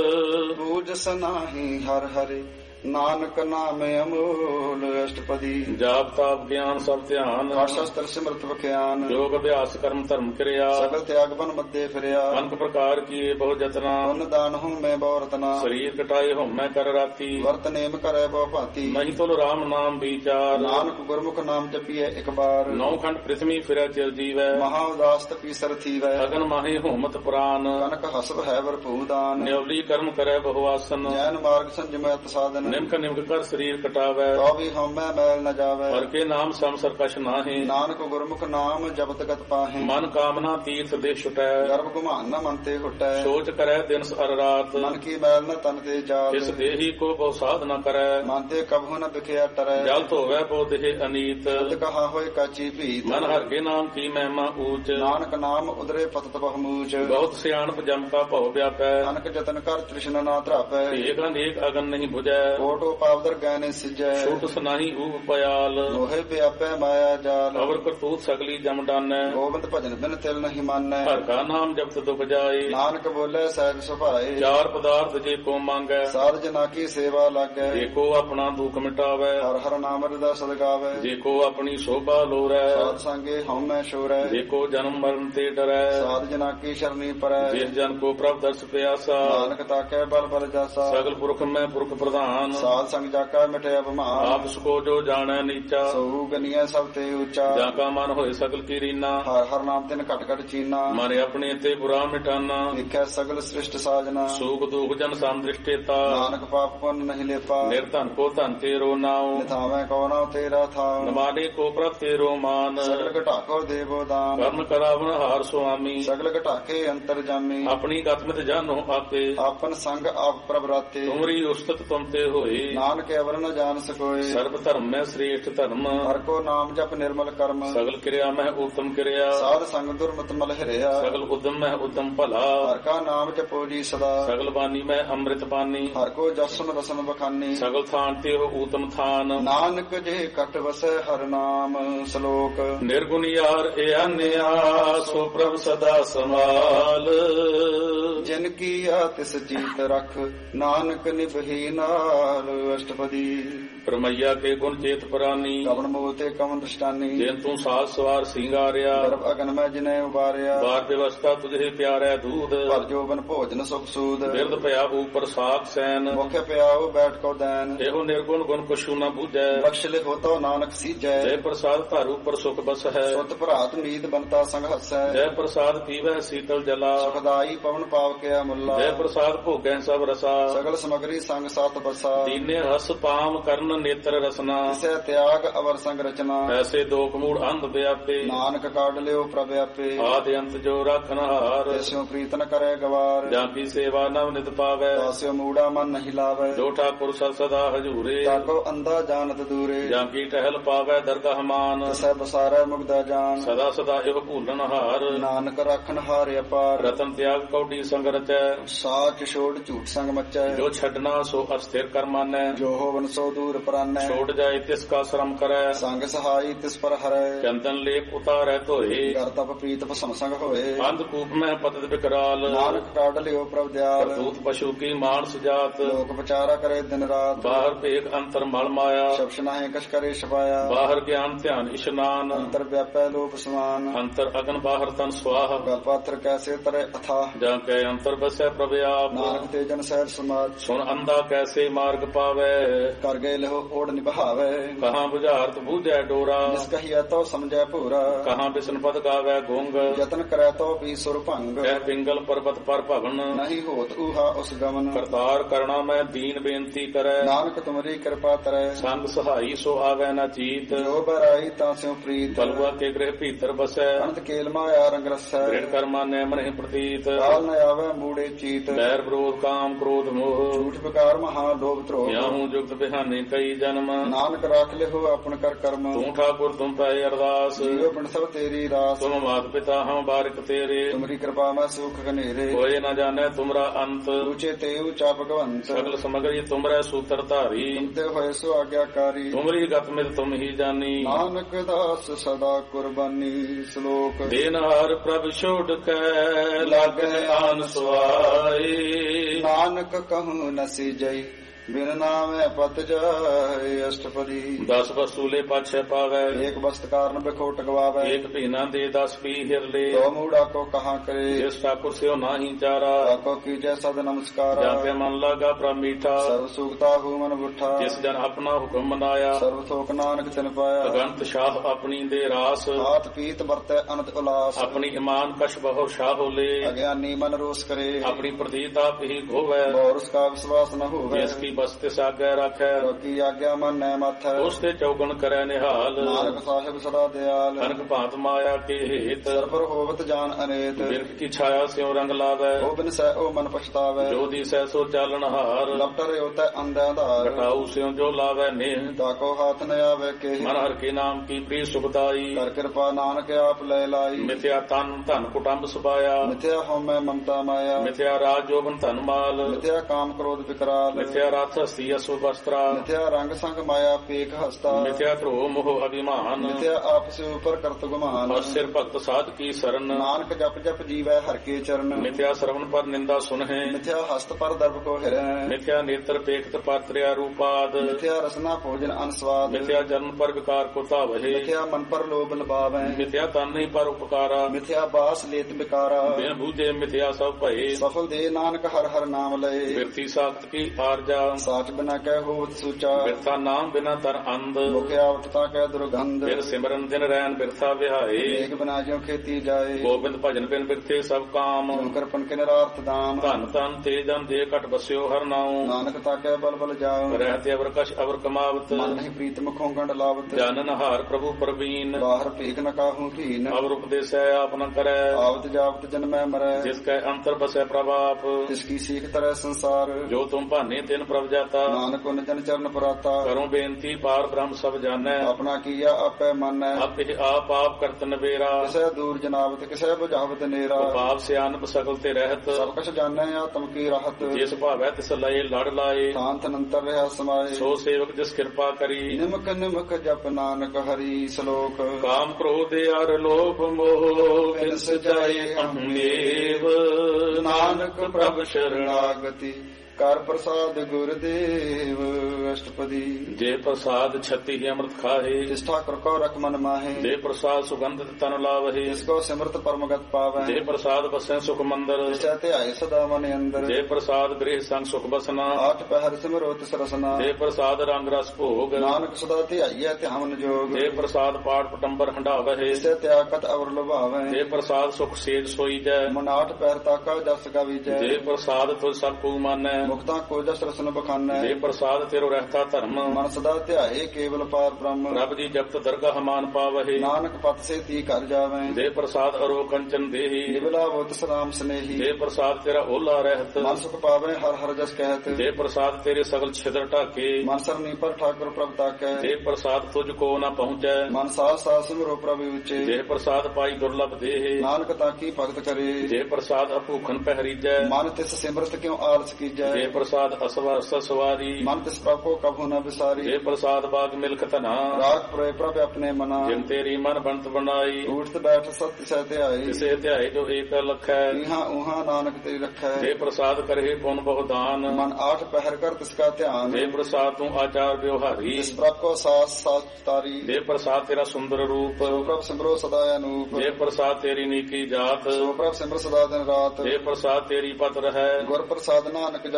ਪੂਜਸ ਨਾਹੀ ਹਰ ਹਰਿ ਨਾਨਕ ਨਾਮ ਅਮੋਲ ਅਸ਼ਟਪਦੀ ਜਾਪ ਤਾਪ ਗਿਆਨ ਸਭ ਧਿਆਨ ਸ਼ਸਤਰ ਸਿਮਰਤ ਵਿਖਿਆਨ ਯੋਗ ਅਭਿਆਸ ਕਰਮ ਧਰਮ ਕਿਰਿਆ ਸਗਲ ਤਿਆਗ ਬਨ ਮੱਦੇ ਫਿਰਿਆ ਅਨਕ ਪ੍ਰਕਾਰ ਕੀਏ ਬਹੁ ਜਤਨਾ ਪੁੰਨ ਦਾਨ ਹੂੰ ਮੈਂ ਬਹੁ ਰਤਨਾ ਸਰੀਰ ਕਟਾਏ ਹਉਮੈ ਕਰ ਰਾਤੀ ਵਰਤ ਨੇਮ ਕਰੈ ਬਹੁ ਭਾਂਤੀ ਨਹੀਂ ਤੁਲ ਰਾਮ ਨਾਮ ਵਿਚਾਰ ਨਾਨਕ ਗੁਰਮੁਖ ਨਾਮ ਜਪੀਐ ਇੱਕ ਬਾਰ ਨੌ ਖੰਡ ਪ੍ਰਿਥਵੀ ਫਿਰੈ ਚਿਰ ਜੀਵੈ ਮਹਾ ਉਦਾਸ ਤਪੀ ਸਰਥੀਵੈ ਅਗਨ ਮਾਹੇ ਹੋਮਤ ਪ੍ਰਾਨ ਕਨਕ ਹਸਬ ਹੈ ਵਰਪੂ ਦਾਨ ਨਿਉਲੀ ਕਰਮ ਕਰੈ ਬਹੁ ਆਸਨ ਜੈਨ ਮਾਰਗ ਸੰਜਮੈ ਅਤ ਸਾਧਨ ਨਿਮਕ ਨਿਮਕ ਕਰ ਸਰੀਰ ਕਟਾਵੈ ਤੋ ਵੀ ਹਉਮੈ ਮੈਲ ਨ ਜਾਵੈ ਪਰ ਕੇ ਨਾਮ ਸਮ ਸਰਕਸ਼ ਨਾਹੀ ਨਾਨਕ ਗੁਰਮੁਖ ਨਾਮ ਜਪਤ ਗਤ ਪਾਹੇ ਮਨ ਕਾਮਨਾ ਤੀਰਥ ਦੇ ਛੁਟੈ ਗਰਭ ਗੁਮਾਨ ਨ ਮਨ ਤੇ ਹੁਟੈ ਸੋਚ ਕਰੈ ਦਿਨ ਅਰ ਰਾਤ ਮਨ ਕੀ ਮੈਲ ਨ ਤਨ ਤੇ ਜਾਤ ਇਸ ਦੇਹੀ ਕੋ ਬਹੁ ਸਾਧ ਨ ਕਰੈ ਮਨ ਤੇ ਕਬਹੁ ਨ ਵਿਖਿਆ ਟਰੈ ਜਲ ਧੋਵੈ ਬਹੁ ਦੇਹ ਅਨੀਤ ਤਦ ਕਹਾ ਹੋਏ ਕਾਚੀ ਭੀਤ ਮਨ ਹਰ ਕੇ ਨਾਮ ਕੀ ਮਹਿਮਾ ਊਚ ਨਾਨਕ ਨਾਮ ਉਦਰੇ ਪਤਤ ਬਹੁਮੂਚ ਬਹੁਤ ਸਿਆਣਪ ਜਮ ਕਾ ਭਉ ਵਿਆਪੈ ਨਾਨਕ ਜਤਨ ਕਰ ਤ੍ਰਿਸ਼ਨਾ ਨਾ ਧਰਾਪੈ ਏਕ ਅਨੇਕ ਅਗਨ ਨਹੀਂ 부ਜੈ ਕੋਟੋ ਪਾਵਦਰ ਗੈਨੇ ਸਿਜੈ ਛੁਟ ਸਨਾਹੀ ਊਪ ਪਿਆਲ ਲੋਹੇ ਵਿਆਪੈ ਮਾਇਆ ਜਾਲ ਅਵਰ ਕਰਤੂਤ ਸਗਲੀ ਜਮ ਡਾਨੈ ਗੋਬਿੰਦ ਭਜਨ ਬਿਨ ਤਿਲ ਨਹੀਂ ਮਾਨੈ ਹਰ ਕਾ ਨਾਮ ਜਪਤ ਦੁਖ ਜਾਏ ਨਾਨਕ ਬੋਲੇ ਸਹਿਜ ਸੁਭਾਏ ਚਾਰ ਪਦਾਰਥ ਜੇ ਕੋ ਮੰਗੈ ਸਾਧ ਜਨਾ ਕੀ ਸੇਵਾ ਲਾਗੈ ਜੇ ਕੋ ਆਪਣਾ ਦੁਖ ਮਿਟਾਵੈ ਹਰ ਹਰ ਨਾਮ ਰਦਾ ਸਦਗਾਵੈ ਜੇ ਕੋ ਆਪਣੀ ਸ਼ੋਭਾ ਲੋਰੈ ਸਾਧ ਸੰਗੇ ਹਉਮੈ ਸ਼ੋਰੈ ਜੇ ਕੋ ਜਨਮ ਮਰਨ ਤੇ ਡਰੈ ਸਾਧ ਜਨਾ ਕੀ ਸ਼ਰਨੀ ਪਰੈ ਜਿਸ ਜਨ ਕੋ ਪ੍ਰਭ ਦਰਸ ਪਿਆਸਾ ਨਾਨਕ ਤਾਕੈ ਬਲ ਬਲ ਜਾਸਾ ਸਗਲ ਪੁਰਖ ਮੈਂ ਪੁਰਖ ਪ੍ਰਧਾਨ ਸਾਧ ਸੰਗ ਜਾਕਾ ਮਿਟਿਆ ਬਿਮਾਨ ਆਪ ਸਕੋ ਜੋ ਜਾਣੈ ਨੀਚਾ ਸੋ ਗਨੀਐ ਸਭ ਤੇ ਉੱਚਾ ਜਾਂ ਕਾ ਮਨ ਹੋਏ ਸਗਲ ਕੀ ਰੀਨਾ ਹਰ ਹਰ ਨਾਮ ਤਿਨ ਘਟ ਘਟ ਚੀਨਾ ਮਨ ਆਪਣੇ ਤੇ ਬੁਰਾ ਮਿਟਾਨਾ ਦੇਖੈ ਸਗਲ ਸ੍ਰਿਸ਼ਟ ਸਾਜਨਾ ਸੂਖ ਦੁਖ ਜਨ ਸੰਦ੍ਰਿਸ਼ਟੇਤਾ ਨਾਨਕ ਪਾਪ ਪੁੰਨ ਨਹੀਂ ਲੇਪਾ ਨਿਰਧਨ ਕੋ ਧਨ ਤੇਰੋ ਨਾਉ ਨਿਥਾਵੇਂ ਕੋ ਨਾਉ ਤੇਰਾ ਥਾਉ ਨਮਾਨੇ ਕੋ ਪ੍ਰਭ ਤੇਰੋ ਮਾਨ ਸਗਲ ਘਟਾਕੋ ਦੇਵੋ ਦਾਨ ਕਰਮ ਕਰਾਵਨ ਹਾਰ ਸੁਆਮੀ ਸਗਲ ਘਟਾਕੇ ਅੰਤਰ ਜਾਮੀ ਆਪਣੀ ਗਤਮਿਤ ਜਾਨੋ ਆਪੇ ਆਪਨ ਸੰਗ ਆਪ ਪ੍ਰਭ ਰਾਤੇ ਤੁਮਰੀ ਉਸਤਤ ਤੁਮ ਤੇ ਹੋਏ ਨਾਨਕ ਅਵਰ ਨ ਜਾਣ ਸਕੋਏ ਸਰਬ ਧਰਮ ਮੈਂ ਸ੍ਰੇਸ਼ਟ ਧਰਮ ਹਰ ਕੋ ਨਾਮ ਜਪ ਨਿਰਮਲ ਕਰਮ ਸਗਲ ਕਿਰਿਆ ਮੈਂ ਉਤਮ ਕਿਰਿਆ ਸਾਧ ਸੰਗ ਦੁਰਮਤ ਮਲ ਹਿਰਿਆ ਸਗਲ ਉਦਮ ਮੈਂ ਉਦਮ ਭਲਾ ਹਰ ਕਾ ਨਾਮ ਜਪੋ ਜੀ ਸਦਾ ਸਗਲ ਬਾਣੀ ਮੈਂ ਅੰਮ੍ਰਿਤ ਬਾਣੀ ਹਰ ਕੋ ਜਸਨ ਰਸਨ ਬਖਾਨੀ ਸਗਲ ਥਾਨ ਤੇ ਹੋ ਊਤਮ ਥਾਨ ਨਾਨਕ ਜੇ ਕਟ ਵਸੈ ਹਰ ਨਾਮ ਸ਼ਲੋਕ ਨਿਰਗੁਣ ਯਾਰ ਏ ਅਨਿਆ ਸੋ ਪ੍ਰਭ ਸਦਾ ਸੰਭਾਲ ਜਿਨ ਕੀਆ ਤਿਸ ਜੀਤ ਰਖ ਨਾਨਕ ਨਿਭੀ ਨਾਲ ਅਸ਼ਟਪਦੀ ਪਰਮਈਆ ਕੇ ਗੁਣ ਚੇਤ ਪ੍ਰਾਨੀ ਕਵਨ ਮੋਹ ਤੇ ਕਵਨ ਦ੍ਰਿਸ਼ਟਾਨੀ ਜਿਨ ਤੂੰ ਸਾਜ ਸਵਾਰ ਸਿੰਗਾਰਿਆ ਗਰਭ ਅਗਨ ਮੈਂ ਜਿਨੇ ਉਬਾਰਿਆ ਬਾਰ ਵਿਵਸਥਾ ਤੁਝੇ ਪਿਆਰੈ ਦੂਧ ਪਰ ਜੋਬਨ ਭੋਜਨ ਸੁਖ ਸੂਦ ਬਿਰਦ ਭਇਆ ਉਪਰ ਸਾਖ ਸੈਨ ਮੁਖ ਪਿਆਉ ਬੈਠ ਕੋ ਦੈਨ ਇਹੋ ਨਿਰਗੁਣ ਗੁਣ ਕਛੂ ਨਾ ਬੂਝੈ ਬਖਸ਼ ਲੇ ਹੋਤੋ ਨਾਨਕ ਸੀਜੈ ਜੈ ਪ੍ਰਸਾਦ ਧਰ ਉਪਰ ਸੁਖ ਬਸ ਹੈ ਸੁਤ ਭਰਾਤ ਨੀਤ ਬੰਤਾ ਸੰਗ ਹਸੈ ਜੈ ਪ੍ਰਸਾਦ ਪੀਵੈ ਸੀਤਲ ਜਲਾ ਸੁਖਦਾਈ ਪਵਨ ਪਾਵ ਕਿਆ ਮੁੱਲਾ ਜੈ ਪ੍ਰਸਾਦ ਭੋਗੈ ਸਭ ਰਸਾ ਸਗਲ ਸਮਗਰੀ ਸੰਗ ਸਤ ਬਸਾ ਦੀਨੇ ਹਸ ਪਾਮ ਕਰਨ ਨੇਤਰ ਰਸਨਾ ਤਿਸੈ ਤਿਆਗ ਅਵਰ ਸੰਗ ਰਚਨਾ ਐਸੇ ਦੋਖ ਮੂੜ ਅੰਧ ਵਿਆਪੇ ਨਾਨਕ ਕਾਢ ਲਿਓ ਪ੍ਰਭ ਆਪੇ ਆਦ ਅੰਤ ਜੋ ਰੱਖਨ ਹਾਰ ਤਿਸਿਓ ਪ੍ਰੀਤ ਨ ਕਰੇ ਗਵਾਰ ਜਾਂ ਕੀ ਸੇਵਾ ਨਵ ਨਿਤ ਪਾਵੈ ਤਾਸਿਓ ਮੂੜਾ ਮਨ ਨਹੀਂ ਲਾਵੈ ਜੋ ਠਾਕੁਰ ਸਦ ਸਦਾ ਹਜੂਰੇ ਤਾਕੋ ਅੰਧਾ ਜਾਣਤ ਦੂਰੇ ਜਾਂ ਕੀ ਟਹਿਲ ਪਾਵੈ ਦਰਗਾਹ ਮਾਨ ਤਿਸੈ ਬਸਾਰੈ ਮੁਗਦਾ ਜਾਨ ਸਦਾ ਸਦਾ ਇਹੋ ਭੂਲਨ ਹਾਰ ਨਾਨਕ ਰਾਖਨ ਹਾਰ ਅਪਾਰ ਰਤਨ ਤਿਆਗ ਕੌਡੀ ਸੰਗ ਰਚੈ ਸਾਚ ਛੋੜ ਝੂਠ ਸੰਗ ਮਚੈ ਜੋ ਛੱਡਣਾ ਸੋ ਅਸਥਿਰ ਕਰ ਮਾਨੈ ਜੋ ਹੋਵਨ ਸੋ ਦੂਰ ਪਰਾਨੈ ਛੋੜ ਜਾਏ ਤਿਸ ਕਾ ਸ਼ਰਮ ਕਰੈ ਸੰਗ ਸਹਾਈ ਤਿਸ ਪਰ ਹਰੈ ਚੰਦਨ ਲੇਪ ਉਤਾਰੈ ਧੋਏ ਕਰ ਤਪ ਪ੍ਰੀਤ ਭਸਮ ਸੰਗ ਹੋਏ ਅੰਧ ਕੂਪ ਮੈਂ ਪਤਿਤ ਵਿਕਰਾਲ ਨਾਨਕ ਕਾਢ ਲਿਓ ਪ੍ਰਭ ਦਿਆਲ ਕਰਤੂਤ ਪਸ਼ੂ ਕੀ ਮਾਨਸ ਜਾਤ ਲੋਕ ਵਿਚਾਰਾ ਕਰੇ ਦਿਨ ਰਾਤ ਬਾਹਰ ਭੇਖ ਅੰਤਰ ਮਲ ਮਾਇਆ ਸ਼ਬਸ਼ ਨਾਹੇ ਕਛ ਕਰੇ ਛਪਾਇਆ ਬਾਹਰ ਗਿਆਨ ਧਿਆਨ ਇਸ਼ਨਾਨ ਅੰਤਰ ਵਿਆਪੈ ਲੋਪ ਸਮਾਨ ਅੰਤਰ ਅਗਨ ਬਾਹਰ ਤਨ ਸਵਾਹ ਗਲ ਪਾਤਰ ਕੈਸੇ ਤਰੇ ਅਥਾ ਜਾਂ ਕੈ ਅੰਤਰ ਬਸੈ ਪ੍ਰਭ ਆਪ ਨਾਨਕ ਤੇ ਜਨ ਸਹਿਜ ਸਮਾਜ ਸੁਣ ਅੰਧਾ ਕੈਸੇ ਮਾਰ ਮਾਰਗ ਪਾਵੇ। ਕਰ ਗਏ ਲਹੋ ਓੜ ਨਿਭਾਵੇ। ਕਹਾਂ ਬੁਝਾਰਤ ਬੂਝੈ ਡੋਰਾ, ਜਿਸ ਕਹੀਐ ਤੋ ਸਮਝੈ ਭੂਰਾ। ਕਹਾਂ ਬਿਸ਼ਨ ਪਦ ਗਾਵੇ ਗੁੰਗ, ਯਤਨ ਕਰੈ ਤੋ ਵੀ ਸੁਰ ਭੰਗ। ਕਹਿ ਪਿੰਗਲ ਪਰਬਤ ਪਰ ਭਵਨ, ਨਹੀਂ ਹੋਤ ਊਹਾ ਉਸ ਗਮਨ। ਕਰਤਾਰ ਕਰਣਾ ਮੈਂ ਦੀਨ ਬੇਨਤੀ ਕਰੈ, ਨਾਨਕ ਤੁਮਰੀ ਕਿਰਪਾ ਤਰੈ। ਸੰਗ ਸਹਾਈ ਸੋ ਆਵੈ ਨਾ ਚੀਤ, ਜੋ ਬਰਾਈ ਤਾਂ ਸਿਉ ਪ੍ਰੀਤ। ਬਲਵਾ ਕੇ ਗ੍ਰਹਿ ਭੀਤਰ ਬਸੈ, ਅਨੰਤ ਕੇਲ ਮਾਇਆ ਰੰਗ ਰਸੈ। ਦ੍ਰਿੜ ਕਰਮਾ ਨੈ ਮਨਿ ਪ੍ਰਤੀਤ, ਕਾਲ ਨ ਆਵੈ ਮੂੜੇ ਚੀਤ। ਬੈਰ ਵਿਰੋਧ ਕਾਮ ਕ੍ਰੋਧ ਮੋਹ, ਝੂਠ ਵਿਕਾਰ ਮਹਾ ਲੋਭ ਧਰੋਹ। ਯਾਹੂ ਜੁਗਤ ਬਿਹਾਨੇ ਕਈ ਜਨਮ, ਨਾਨਕ ਰਾਖ ਲਿਹੋ ਆਪਨ ਕਰ ਕਰਮ। ਤੂੰ ਠਾਕੁਰ ਤੁਮ ਪੈ ਅਰਦਾਸ, ਜੀਉ ਪਿੰਡ ਸਭ ਤੇਰੀ ਰਾਸ। ਤੁਮ ਮਾਤ ਪਿਤਾ ਹਮ ਬਾਰਿਕ ਤੇਰੇ, ਤੁਮਰੀ ਕਿਰਪਾ ਮੈਂ ਸੁਖ ਘਨੇਰੇ। ਹੋਏ ਨਾ ਜਾਣੈ ਤੁਮਰਾ ਅੰਤ, ਉੱਚੇ ਤੇ ਉੱਚਾ ਭਗਵੰਤ। ਸਗਲ ਸਮਗਰੀ ਤੁਮਰੈ ਸੂਤਰ ਧਾਰੀ, ਤੁਮਤੇ ਹੋਏ ਸੋ ਆਗਿਆਕਾਰੀ। ਤੁਮਰੀ ਗਤ ਮਿਤ ਤੁਮ ਹੀ ਜਾਨੀ, ਨਾਨਕ ਦਾਸ ਸਦਾ ਕੁਰਬਾਨੀ। ਸ਼ਲੋਕ ਦੇਨਹਾਰ ਪ੍ਰਭ ਛੋੜ ਕੈ, ਲਾਗੈ ਆਨ ਸੁਆਏ। ਨਾਨਕ ਕਹੂੰ ਨਸੀ ਜਈ, ਬਿਨ ਨਾਮੈ ਪਤ ਜਾਏ। ਅਸ਼ਟਪਦੀ 10 ਵਸੂਲੇ ਪਾਛੈ ਪਾਵੈ, ਏਕ ਬਸਤ ਕਾਰਨ ਬਿਖੋਟ ਗਵਾਵੇ। ਏਕ ਭੀਨਾ ਦੇ 10 ਪੀ ਹਿਰਲੇ, ਤੋ ਮੂੜਾ ਕੋ ਕਹਾ ਕਰੇ। ਜਿਸ ਠਾਕੁਰ ਸਿਓ ਨਾਹੀ ਚਾਰਾ, ਆਕੋ ਕੀਜੈ ਸਦ ਨਮਸਕਾਰ। ਜਾਂ ਤੇ ਮਨ ਲਾਗਾ ਪ੍ਰਭ ਮੀਠਾ, ਸਰਬ ਸੁਖਤਾ ਹੂ ਮਨ ਬੁੱਠਾ। ਜਿਸ ਜਨ ਆਪਣਾ ਹੁਕਮ ਮਨਾਇਆ, ਸਰਬ ਥੋਕ ਨਾਨਕ ਤਿਨ ਪਾਇਆ। ਅਗੰਤ ਸ਼ਾਹ ਆਪਣੀ ਦੇ ਰਾਸ, ਹਾਥ ਪੀਤ ਵਰਤੈ ਅਨੰਤ ਉਲਾਸ। ਆਪਣੀ ਇਮਾਨ ਕਸ਼ ਬਹੁ ਸ਼ਾਹ ਹੋਲੇ, ਅਗਿਆਨੀ ਮਨ ਰੋਸ ਕਰੇ। ਆਪਣੀ ਪ੍ਰਤੀਤ ਆਪ ਹੀ ਗੋਵੈ, ਬੋਰਸ ਕਾ ਵਿਸ਼ਵਾਸ ਨ ਹੋਵੇ। ਜਿਸ ਕੀ ਬਸਤੇ ਸਾਗੈ ਰੱਖੈ, ਕੀ ਆਗਿਆ ਮਨ ਨੈ ਮਥੈ। ਉਸ ਤੇ ਚੌਗਣ ਕਰੈ ਨਿਹਾਲ, ਨਾਨਕ ਸਾਹਿਬ ਸਦਾ ਦਿਆਲ। ਕਨਕ ਭਾਂਤ ਮਾਇਆ ਕੇ ਹੇਤ, ਸਰਬਰ ਹੋਵਤ ਜਾਨ ਅਨੇਤ। ਬਿਰਖ ਕੀ ਛਾਇਆ ਸਿਉ ਰੰਗ ਲਾਵੈ, ਉਹ ਬਿਨ ਸਹਿ ਉਹ ਮਨ ਪਛਤਾਵੈ। ਜੋ ਦਿਸੈ ਸੋ ਚਾਲਣ ਹਾਰ, ਲਪਟਰ ਉਤੈ ਅੰਧਿ ਆਧਾਰ। ਘਟਾਉ ਸਿਉ ਜੋ ਲਾਵੈ ਨੇਹ, ਤਾਕੋ ਹਾਥ ਨ ਆਵੇ ਕੇ। ਮਨ ਹਰ ਕੇ ਨਾਮ ਕੀ ਪ੍ਰੀ ਸੁਖਦਾਈ। ਕਰ ਕਿਰਪਾ ਨਾਨਕ ਆਪ ਲੈ ਲਾਈ। ਮਿਥਿਆ ਤਨ ਧਨ ਕੁਟੰਬ ਸੁਭਾਇਆ, ਮਿਥਿਆ ਹਉਮੈ ਮਮਤਾ ਮਾਇਆ। ਮਿਥਿਆ ਰਾਜ ਜੋਬਨ ਧਨ ਮਾਲ, ਮਿਥਿਆ ਕਾਮ ਕ੍ਰੋਧ ਵਿਕਰਾਲ। ਮਿਥਿਆ ਰਥ ਹਸਤੀ ਅਸੁ ਵਸਤਰਾ, ਮਿਥਿਆ ਰੰਗ ਸੰਗ ਮਾਇਆ ਪੇਖ ਹਸਤਾ। ਮਿਥਿਆ ਧਰੋ ਮੋਹ ਅਭਿਮਾਨ, ਮਿਥਿਆ ਆਪਸ ਉਪਰ ਕਰਤ ਗੁਮਾਨ। ਅਸਿਰ ਭਗਤ ਸਾਧ ਕੀ ਸਰਨ, ਨਾਨਕ ਜਪ ਜਪ ਜੀਵੈ ਹਰ ਕੇ ਚਰਨ। ਮਿਥਿਆ ਸਰਵਨ ਪਰ ਨਿੰਦਾ ਸੁਨਹਿ, ਮਿਥਿਆ ਹਸਤ ਪਰ ਦਰਬ ਕੋ ਹਿਰੈ। ਮਿਥਿਆ ਨੇਤਰ ਪੇਖਤ ਪਾਤਰਿਆ ਰੂਪਾਦ, ਮਿਥਿਆ ਰਸਨਾ ਭੋਜਨ ਅਨਸਵਾਦ। ਮਿਥਿਆ ਜਨਮ ਪਰ ਵਿਕਾਰ ਕੋ ਧਾਵਹਿ, ਮਿਥਿਆ ਮਨ ਪਰ ਲੋਭ ਲਬਾਵੈ। ਮਿਥਿਆ ਤਨ ਨਹੀਂ ਪਰ ਉਪਕਾਰਾ, ਮਿਥਿਆ ਬਾਸ ਲੇਤ ਬਿਕਾਰਾ। ਬਿਨ ਬੂਝੇ ਮਿਥਿਆ ਸਭ ਭਏ, ਸਫਲ ਦੇ ਨਾਨਕ ਹਰ ਹਰ ਨਾਮ ਲਏ। ਬਿਰਥੀ ਸਾਖਤ ਕੀ ਆਰਜਾ, ਸਾਚ ਬਿਨਾ ਕਹਿ ਹੋਵਤ ਸੂਚਾ। ਬਿਰਥਾ ਨਾਮ ਬਿਨਾ ਤਰ ਅੰਧ, ਮੁਖ ਆਵਤ ਤਾਂ ਕਹਿ ਦੁਰਗੰਧ। ਬਿਨ ਸਿਮਰਨ ਦਿਨ ਰੈਨ ਬਿਰਥਾ ਵਿਹਾਏ, ਏਕ ਬਿਨਾ ਜਿਉ ਖੇਤੀ ਜਾਏ। ਗੋਬਿੰਦ ਭਜਨ ਬਿਨ ਬਿਰਥੇ ਸਭ ਕਾਮ, ਸ਼ੰਕਰ ਪਨ ਕੇ ਨਿਰਾਰਥ ਦਾਨ। ਧਨ ਧਨ ਤੇ ਜਨ ਦੇ ਘਟ ਬਸਿਓ ਹਰ ਨਾਉ, ਨਾਨਕ ਤਾਂ ਕਹਿ ਬਲ ਬਲ ਜਾਉ। ਰਹਿਤੇ ਅਵਰ ਕਛ ਅਵਰ ਕਮਾਵਤ, ਮਨ ਨਹੀਂ ਪ੍ਰੀਤ ਮੁਖੋਂ ਗੰਢ ਲਾਵਤ। ਜਾਨਨ ਹਾਰ ਪ੍ਰਭੂ ਪ੍ਰਵੀਨ, ਬਾਹਰ ਭੀਖ ਨ ਕਾਹੂ ਧੀਨ। ਅਵਰ ਉਪਦੇਸੈ ਆਪ ਨ ਕਰੈ, ਆਵਤ ਜਾਵਤ ਜਨਮੈ ਮਰੈ। ਜਿਸ ਕੈ ਅੰਤਰ ਬਸੈ ਪ੍ਰਭਾਪ, ਤਿਸ ਕੀ ਸੀਖ ਤਰੈ ਸੰਸਾਰ। ਜੋ ਤੁਮ ਭਾਨੇ ਤਿਨ ਪ੍ਰਭ ਜਾਤਾ, ਨਾਨਕ ਉਨ ਜਨ ਚਰਨ ਪਰਾਤਾ। ਕਰੋ ਬੇਨਤੀ ਪਾਰ ਬ੍ਰਹਮ ਸਭ ਜਾਣੈ, ਆਪਣਾ ਕੀਆ ਆਪੈ ਮਾਨੈ। ਆਪੇ ਆਪ ਆਪ ਕਰਤ ਨਵੇਰਾ, ਕਿਸੈ ਦੂਰ ਜਨਾਵਤ ਕਿਸੈ ਬੁਝਾਵਤ ਨੇਰਾ। ਪਾਪ ਸਿਆਨਪ ਸਕਲ ਤੇ ਰਹਿਤ, ਸਭ ਕਛ ਜਾਣੈ ਆਤਮ ਕੀ ਰਾਹਤ। ਜਿਸ ਭਾਵੈ ਤਿਸ ਲਏ ਲੜ ਲਾਏ, ਸ਼ਾਂਤ ਅਨੰਤਰ ਰਹਾ ਸਮਾਏ। ਸੋ ਸੇਵਕ ਜਿਸ ਕਿਰਪਾ ਕਰੀ, ਨਿਮਕ ਨਿਮਕ ਜਪ ਨਾਨਕ ਹਰੀ। ਸ਼ਲੋਕ ਕਾਮ ਕ੍ਰੋਧ ਅਰ ਲੋਭ ਮੋਹ, ਬਿਨ ਸਜਾਏ ਅੰਮੇਵ, ਨਾਨਕ ਪ੍ਰਭ ਸ਼ਰਣਾਗਤੀ ਕਰ ਪ੍ਰਸਾਦ ਗੁਰਦੇਵ। ਅਸ਼ਟਪਦੀ ਜੇ ਪ੍ਰਸਾਦ ਛਤੀ ਹੀ ਅੰਮ੍ਰਿਤ ਖਾਹੇ, ਜਿਸ ਠਾਕੁਰ ਕੋ ਰਖ ਮਨ ਮਾਹੇ। ਜੇ ਪ੍ਰਸਾਦ ਸੁਗੰਧਿਤ ਤਨ ਲਾਵਹੇ, ਜਿਸ ਕੋ ਸਿਮਰਤ ਪਰਮਗਤ ਪਾਵੈ। ਜੇ ਪ੍ਰਸਾਦ ਬਸੈ ਸੁਖ ਮੰਦਰ, ਜਿਸੈ ਧਿਆਏ ਸਦਾ ਮਨ ਅੰਦਰ। ਜੇ ਪ੍ਰਸਾਦ ਗ੍ਰਹਿ ਸੰਗ ਸੁਖ ਬਸਨਾ, ਆਠ ਪਹਿਰ ਸਿਮਰੋ ਤਿਸ ਰਸਨਾ। ਜੇ ਪ੍ਰਸਾਦ ਰੰਗ ਰਸ ਭੋਗ, ਨਾਨਕ ਸਦਾ ਧਿਆਈਐ ਧਿਆਨ ਜੋਗ। ਜੇ ਪ੍ਰਸਾਦ ਪਾਠ ਪਟੰਬਰ ਹੰਡਾਵਹਿ, ਜਿਸੈ ਤਿਆਗਤ ਅਵਰ ਲੁਭਾਵੈ। ਜੇ ਪ੍ਰਸਾਦ ਸੁਖ ਸੇਜ ਸੋਈਜੈ, ਮਨ ਆਠ ਪਹਿਰ ਤਾਕਾ ਜਸ ਗਾਵੀਜੈ। ਜੇ ਪ੍ਰਸਾਦ ਤੁਝ ਸਭ ਕੋ ਮਾਨੈ, ਮੁਕਤਾ ਕੋ ਜਸ ਰਸਨ ਬਖਾਨੈ। ਜੇ ਪ੍ਰਸਾਦ ਤੇਰੋ ਰਹਿਤਾ ਧਰਮ, ਮਨ ਸਦਾ ਧਿਆਏ ਕੇਵਲ ਪਾਰ ਬ੍ਰਹਮ। ਰੱਬ ਜੀ ਜਪਤ ਦਰਗਾਹ ਮਾਨ ਪਾਵਹਿ, ਨਾਨਕ ਪਤ ਸੇ ਤੀ ਕਰ ਜਾਵੈ। ਜੇ ਪ੍ਰਸਾਦ ਅਰੋ ਕੰਚਨ ਦੇਹੀ, ਨਿਵਲਾ ਬੁੱਤ ਸਰਾਮ ਸਨੇਹੀ। ਜੇ ਪ੍ਰਸਾਦ ਤੇਰਾ ਓਲਾ ਰਹਿਤ, ਮਨ ਸੁਖ ਪਾਵੈ ਹਰ ਹਰ ਜਸ ਕਹਿਤ। ਜੇ ਪ੍ਰਸਾਦ ਤੇਰੇ ਸਗਲ ਛਿਦਰ ਢਾਕੇ, ਮਨ ਸਰਨੀ ਪਰ ਠਾਕੁਰ ਪ੍ਰਭ ਤਾਕੈ। ਜੇ ਪ੍ਰਸਾਦ ਤੁਝ ਕੋ ਨਾ ਪਹੁੰਚੈ, ਮਨ ਸਾਥ ਸਾਥ ਸਿਮਰੋ ਪ੍ਰਭ ਉੱਚੇ। ਜੇ ਪ੍ਰਸਾਦ ਪਾਈ ਦੁਰਲਭ ਦੇਹ, ਨਾਨਕ ਤਾਕੀ ਭਗਤ ਕਰੇ। ਜੇ ਪ੍ਰਸਾਦ ਅਭੂਖਨ ਪਹਿਰੀਜੈ, ਮਨ ਤਿਸ ਸਿਮਰਤ ਕਿਉ ਆਲਸ ਕੀਜੈ। ਜੇ ਪ੍ਰਸਾਦ ਅਸਵਰਸ ਸਵਾਰੀ, ਮਨ ਤਿਸ ਪ੍ਰਭ ਕੋ ਕਭੂ ਨ ਵਿਸਾਰੀ। ਜੇ ਪ੍ਰਸਾਦ ਬਾਗ ਮਿਲਕ ਧਨਾ, ਰਾਖ ਪ੍ਰੇ ਪ੍ਰਭ ਆਪਣੇ ਮਨਾ। ਜਿਨ ਤੇਰੀ ਮਨ ਬੰਤ ਬਣਾਈ, ਊਠਤ ਬੈਠ ਸਤ ਸਹਿ ਧਿਆਈ। ਕਿਸੇ ਧਿਆਏ ਜੋ ਏਕ ਲਖੈ, ਇਹਾਂ ਉਹਾਂ ਨਾਨਕ ਤੇਰੀ ਰੱਖੈ। ਜੇ ਪ੍ਰਸਾਦ ਕਰਹਿ ਪੁਨ ਬਹੁ ਦਾਨ, ਮਨ ਆਠ ਪਹਿਰ ਕਰ ਤਿਸ ਕਾ ਧਿਆਨ। ਜੇ ਪ੍ਰਸਾਦ ਤੂੰ ਆਚਾਰ ਵਿਵਹਾਰੀ, ਜਿਸ ਪ੍ਰਭ ਕੋ ਸਾਸ ਸਾਚ ਤਾਰੀ। ਜੇ ਪ੍ਰਸਾਦ ਤੇਰਾ ਸੁੰਦਰ ਰੂਪ, ਸੋ ਪ੍ਰਭ ਸਿਮਰੋ ਸਦਾ ਅਨੂਪ। ਜੇ ਪ੍ਰਸਾਦ ਤੇਰੀ ਨੀਕੀ ਜਾਤ, ਸੋ ਪ੍ਰਭ ਸਿਮਰ ਸਦਾ ਦਿਨ ਰਾਤ। ਜੇ ਪ੍ਰਸਾਦ ਤੇਰੀ ਪਤ ਰਹੈ, ਗੁਰ ਪ੍ਰਸਾਦ ਨਾਨਕ ਜਸ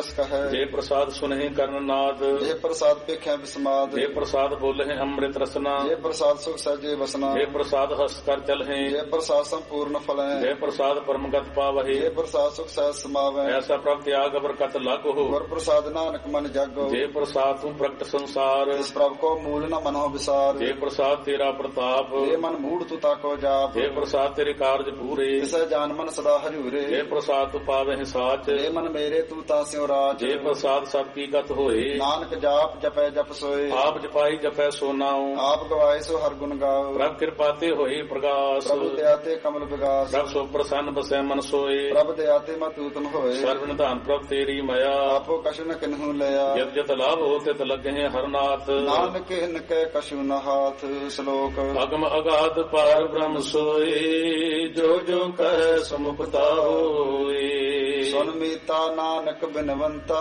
जस कह जे प्रसाद सुनहि कर्ण नाद जे प्रसाद पेख्या विस्माद जे प्रसाद बोलहि अमृत रसना जे प्रसाद सुख सहजे बसना जे प्रसाद हस कर चलहि जे प्रसाद संपूर्ण फल जे प्रसाद परमगत पावहि जे प्रसाद सुख सहज समावै ऐसा प्रभ त्याग बरकत लग हो गुर प्रसाद नानक मन जागो जे प्रसाद तू प्रगट संसार इस प्रभ को मूल न मनो विसार जे प्रसाद तेरा प्रताप जे मन मूढ़ तू ताको जाप जे प्रसाद तेरे कारज पूरे तिस जान मन सदा हजूरे जे प्रसाद तू पावहि साच जे मन मेरे तू तास्यो राज जे प्रसाद सब की गत होए नानक जाप जपै जप सोए आप जपाई जपै सो नाउ आप गवाए सो हर गुण गाओ प्रभ कृपा ते होई प्रकाश प्रभु दयाते कमल विकास प्रभ सो प्रसन्न बसै मन सोए प्रभ दयाते मत तुम होए सर्व निधान प्रभ तेरी मया आपो कछु न किन्हु लया जत जत लाभ हो तित लगे हरनाथ नानक इनके कछु न हाथ श्लोक अगम अगाध पार ब्रह्म सोए जो जो कह समुपता होए सुन मीता नानक बिनवंता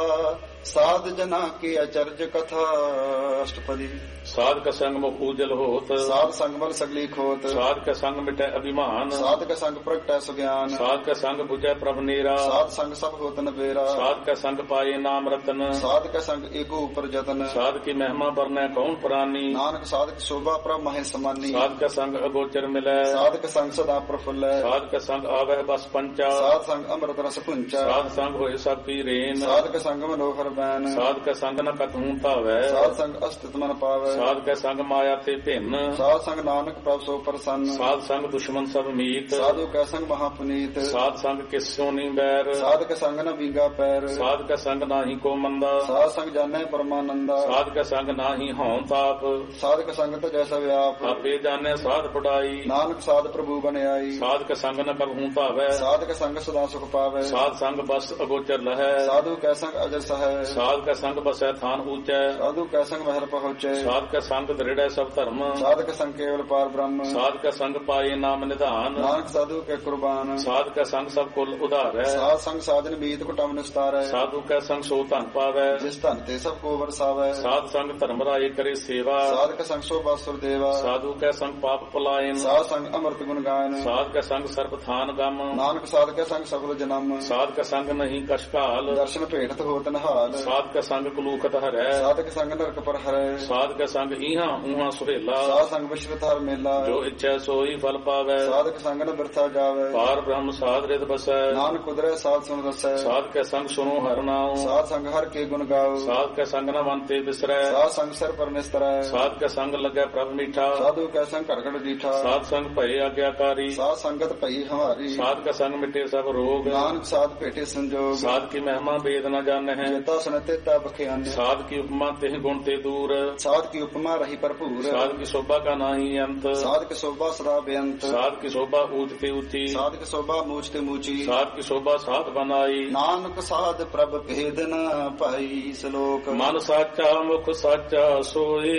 साध जना की अचर्ज कथा अष्टपदी साध का संग मुख उजल होत साध संग मल सगली खोत साध का संग मिटै अभिमान साध का संग प्रगटै सुज्ञान साध का संग बुझै प्रभ नेरा साध संग सब होत न बेरा साध का संग पाए नाम रतन साध का संग एको ऊपर जतन साध की महिमा बरनै कौन प्राणी नानक साध की शोभा प्रभ महे समानी साध का संग अगोचर मिलै साध का संग सदा प्रफुल्ल साध का संग आवह बस पंचा साध संग अमृत रस पुंचा साध संग होए सब की रेन साध का संग मनोहर बैन साध का संग न कतहूं तावै साध संग अस्तित्व मन पावै साध का संग माया ते भिन्न साध संग नानक प्रभ सो प्रसन्न साध संग दुश्मन सब मीत साधु का संग महापुनीत साध संग किस्यों नी बैर साध का संग न बींगा पैर साध का संग नाही को मंदा साध संग जाने परमानंदा साध का संग नाही हौं ताप साध का संग तो जैसा व्याप आपे जाने साध पढ़ाई नानक साध प्रभु बन आई साध का संग न कबहूं तावै साध का संग सदा सुख पावै साध संग बस अगोचर लहै साधु का संग अजर सह साध का संग बसै थान ऊंचै साधु का संग महल पहुँचे साध का संग दृढ़ सब धर्म साध का संग केवल पार ब्रह्म साध का संग पाए नाम निधान नानक साधु के कुर्बान साध का संग सब कुल उधार है साध संग साधन बीत कुटम निस्तार है साधु का संग सो धन पावै जिस धन ते सब को बरसावै साध संग धर्म राय करे सेवा साध का संग सो बासुर देवा साधु का संग पाप पलायन साध संग अमृत गुण गायन साध का संग सर्प थान गम नानक साध का संग सफल जन्म साध का संग नहीं कशकाल दर्शन भेटत होत नहाल साध का संग कुलूकत हरै साध का संग नरक पर हरै साध का संग इहां उहां सुहेला साध संग विश्वत हर मेला जो इच्छा सोई फल पावै साध का संग न बिरथा जावै पार ब्रह्म साध रित बसै नानक कुदरै साध सुन रसै साध के संग सुनो हर नाम साध संग हर के गुण गाओ साध के संग न मन ते बिसरै साध संग सिर पर निस्तरै साध के संग लगै प्रभ मीठा साधु का संग कड़कड़ डीठा साध संग भय आज्ञाकारी साध संगत पई हमारी साध का संग मिटे सब रोग नानक साध पेटे संजोग साध की महिमा वेद न जान है जेता सुनते ता बख्यान साध की उपमा तेह गुण ते दूर साध की उपमा रही भरपूर साध की शोभा का नाही अंत साध की शोभा सदा बेअंत साध की शोभा ऊंच ते ऊंची साध की शोभा मूचते मूची साध की शोभा साध बनाई नानक साध प्रभ भेद न पाई श्लोक मन साचा मुख साचा सोए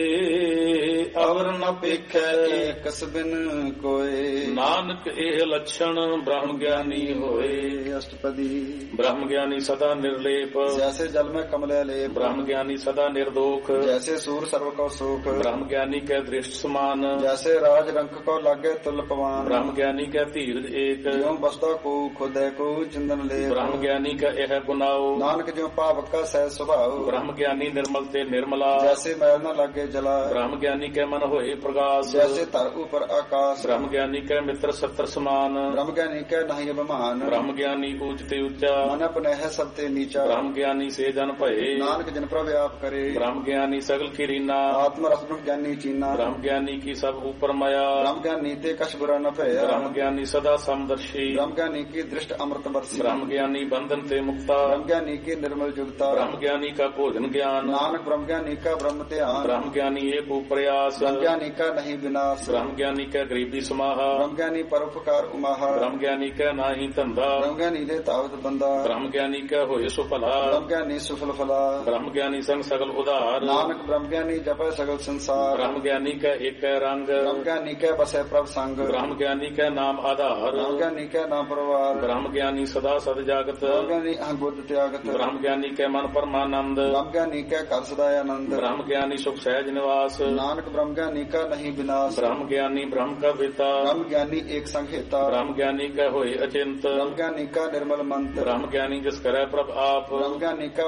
अवर न पेखै कस बिन कोय नानक एह लक्षण ब्रह्म ज्ञानी होए अष्टपदी ब्रह्म ज्ञानी सदा निर्लेप जैसे जल में कमले लेप ब्रह्म ज्ञानी सदा निर्दोख जैसे सूर सर्व को सुख ब्रह्म ज्ञानी के दृष्ट समान जैसे राज रंक को लागे तुल पवान ब्रह्म ज्ञानी का धीरज एक ज्यों बसदा को खुदे को चिंतन ले ब्रह्म ज्ञानी का यह गुनाओ नानक ज्यों पावक का सह स्वभाव ब्रह्म ज्ञानी निर्मल ते निर्मला जैसे मैल न लागे जला ब्रह्म ज्ञानी के मन होए प्रकाश जैसे तर ऊपर आकाश ब्रह्म ज्ञानी के मित्र सत्र समान ब्रह्म ज्ञानी के नहीं अभिमान ब्रह्म ज्ञानी ऊंचते ऊंचा मन अपने है सबते नीचा ब्रह्म ज्ञानी से जन भये नानक जन पर व्याप करे ब्रह्म ज्ञानी सगल की रीना आत्म रस ब्रह्म ज्ञानी चीना ब्रह्म ज्ञानी की सब ऊपर माया ब्रह्म ज्ञानी ते कश बुरा न भया ब्रह्म ज्ञानी सदा समदर्शी ब्रह्म ज्ञानी की दृष्ट अमृत बरसी ब्रह्म ज्ञानी बंधन ते मुक्ता ब्रह्म ज्ञानी की निर्मल जुगता ब्रह्म ज्ञानी का भोजन ज्ञान नानक ब्रह्म ज्ञानी का ब्रह्म ध्यान ब्रह्म ज्ञानी एक प्रयास ब्रह्म ज्ञानी का नहीं विनाश ब्रह्म ज्ञानी का गरीबी समाहा ब्रह्म ज्ञानी परोपकार उमाहा ब्रह्म ज्ञानी का नाही धंधा ब्रह्म ज्ञानी दे तावत बंदा ब्रह्म ज्ञानी का होए सुफला ब्रह्म ज्ञानी सुफल फला ब्रह्म ज्ञानी संग सगल उदार नानक ब्रह्म ज्ञानी जपै सगल संसार ब्रह्म ज्ञानी का एक रंग ब्रह्म ज्ञानी के बसे प्रभ संग ब्रह्म ज्ञानी का नाम आधार ब्रह्म ज्ञानी के नाम परवार ब्रह्म ज्ञानी सदा सद जागत ब्रह्म ज्ञानी अहंबुद्ध त्यागत ब्रह्म ज्ञानी के मन परमानंद ब्रह्म ज्ञानी के कर सदानंद ब्रह्म ज्ञानी सुख सहज निवास नानक ब्रह्म ज्ञानी का नहीं विनाश ब्रह्म ज्ञानी ब्रह्म का पिता ब्रह्म ज्ञानी एक संहिता ब्रह्म ज्ञानी का होए अचिंत ब्रह्म ज्ञानी का निर्मल मंत्र ब्रह्म ज्ञानी जिस करे प्रभ आप ब्रह्म ज्ञानी का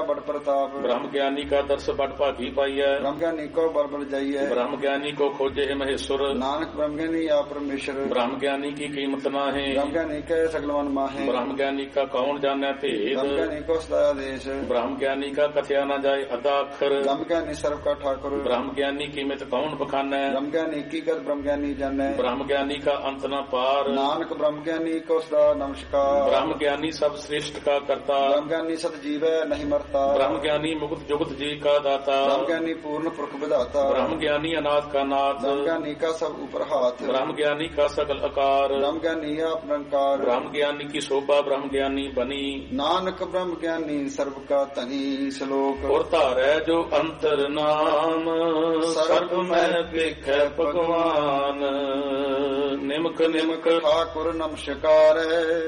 बड़ प्रताप। ब्रह्म ज्ञानी का दर्श बड़ भागी पाइय। ब्रह्म ज्ञानी को बल बल जाइए। ब्रह्म ज्ञानी को खोजे है महेश्वर। नानक ब्रह्म ज्ञानी या परमेश्वर। ब्रह्म ज्ञानी की कीमत ना है। ब्रह्म ज्ञानी के सगल मन माहे। ब्रह्म ज्ञानी का कौन जाने भेद। ब्रह्म ज्ञानी को सदा आदेश। ब्रह्म ज्ञानी का कथया न जाए अदा अक्षर। ब्रह्म ज्ञानी सर्व का ठाकुर। ब्रह्म ज्ञानी कीमत कौन बखाने। ब्रह्म ज्ञानी की कर ब्रह्म ज्ञानी जाने। ब्रह्म ज्ञानी का अंत न पार। नानक ब्रह्म ज्ञानी को सदा नमस्कार। ब्रह्म ज्ञानी सब श्रेष्ठ का करता। ब्रह्म ज्ञानी सत जीव नहीं मरता। ब्रह्म ज्ञानी मुक्त जुगत जी का दाता। ब्रह्म ज्ञानी पूर्ण पुरख विधाता। ब्रह्म ज्ञानी अनाथ का नाथ। ब्रह्म ज्ञानी का सब ऊपर हाथ। ब्रह्म ज्ञानी का सकल आकार। ब्रह्म ज्ञानी आप निरंकार। ब्रह्म ज्ञानी की शोभा ब्रह्म ज्ञानी बनी। नानक ब्रह्म ज्ञानी सर्व का तनी। श्लोक और तारै जो अंतर नाम सर्व में पेख भगवान। निमक निमक ठाकुर नमस्कार।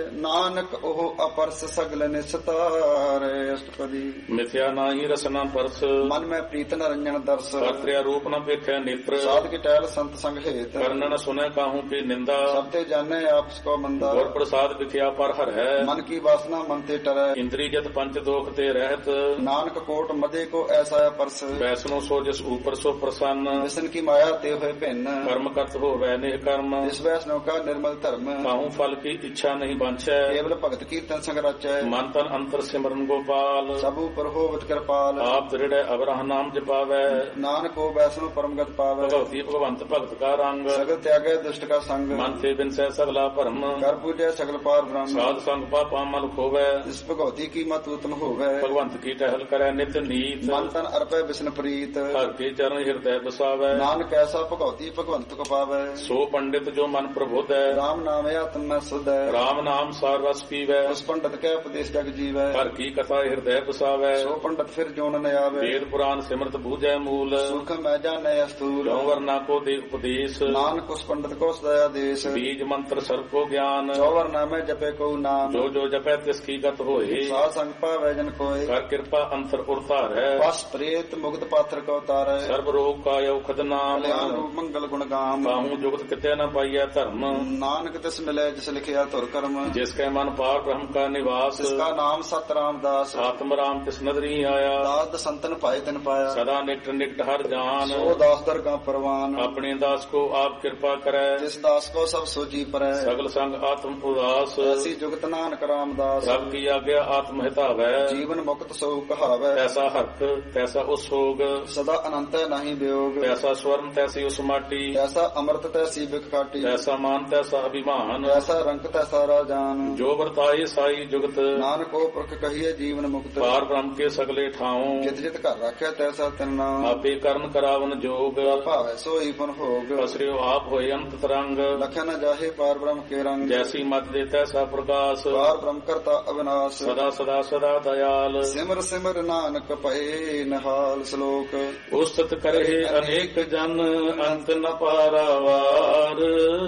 नानक ओह अपरस सगल निस्तार। अष्टपदी। मिथ्या नाही रसना परस। मन में प्रीत न रंजन दर्श। कर्त्या रूप न पेख नेत्र। साध की टहल संत संग हेत। कर्ण न सुने काहू की निंदा। सबते जाने आपस को मंदा। और प्रसाद विख्या पर हर है। मन की वासना मन ते टरै। इंद्री जत पंच दोख ते रहत। नानक कोट मदे को ऐसा परस। वैष्णो सो जिस ऊपर सो प्रसन्न। विष्ण की माया ते हुए भिन्न। कर्म करत हो वै निह कर्म। इस वैष्णव का निर्मल धर्म। काहू फल की इच्छा नहीं बांछै। केवल भगत कीर्तन संग रचै। मन तन अंतर सिमरन गोपाल। सबू पर होवत कृपाल। आप दृढ़ अवरह नाम जपावै। नानक को वैष्णव परमगत पावै। भगवती भगवंत भगत का रंग। सगल त्यागै दुष्ट का संग। मन ते बिनसै सगला भरम। कर पूजै सगल पार ब्रह्म। साध संग पापा मल खोवै। इस भगवती की मत उत्तम होवै। भगवंत की टहल करै नित नीत। मन तन अर्पै विष्णु प्रीत। हर के चरण हृदय बसावै। नानक ऐसा भगवती भगवंत को पावै। सो पंडित जो मन प्रबुद्ध है। राम नाम आत्म में शुद्ध है। राम नाम सार रस पीवै। उस पंडित के उपदेश जग जीवै। हर की कथा हृदय बसावै। सो पंडित फिर जोन न आवे। वेद पुराण सिमरत बूझै मूल। सुख मैं जाने स्थूल। जो वर्णा को दे उपदेश। नानक उस पंडित को सदा देश। बीज मंत्र सर्व को ज्ञान। चौवर नाम जपे को नाम। जो जो जपै तिसकी गत होए। साध संग पावै जन कोय। कर कृपा अंतर उरतार है। पस प्रेत मुक्त पात्र को तारै। सर्व रोग का औखद नाम। कल्याण रूप मंगल गुण गाम। काहू जुगत कितै न पाइय धर्म। नानक तिस मिले जिस लिखिया तुर कर्म। जिसके मन पार ब्रह्म का निवास। जिसका नाम सत रामदास। आत्म राम तिस नदरी आया। दास संतन पाए तिन पाया। सदा निकट निकट हर जान। सो दास दरगाह परवान। अपने दास को आप कृपा करे। जिस दास को सब सोची परै। सगल संग आत्म उदास। ऐसी जुगत नानक रामदास। सब की आज्ञा आत्म हितावै। जीवन मुक्त सो कहावै। तैसा हर्क तैसा उसोग। सदा अनंत नहीं वियोग। तैसा स्वर्ण तैसी उस माटी। तैसा अमृत तैसी बिखाटी। तैसा मान तैसा अभिमान। तैसा रंग तैसा राजान। जो वर्ताए साई जुगत। नानक को पुरख कहिए जीवन मुक्त। पार ब्रह्म के सगले ठाऊं। जित जित कर रखे तैसा तिन नाम। आपे कर्म करावन जोग। भावै सोई पुन भोग। पसरियो आप होए अंत तरंग। लखै न जाहे पार ब्रह्म के रंग। जैसी मत दे तैसा प्रकाश। पार ब्रह्म करता अविनाश। सदा सदा सदा दयाल। सिमर सिमर नानक पहे नहाल। श्लोक। उस्तत करे अनेक जन अंत न पारावार।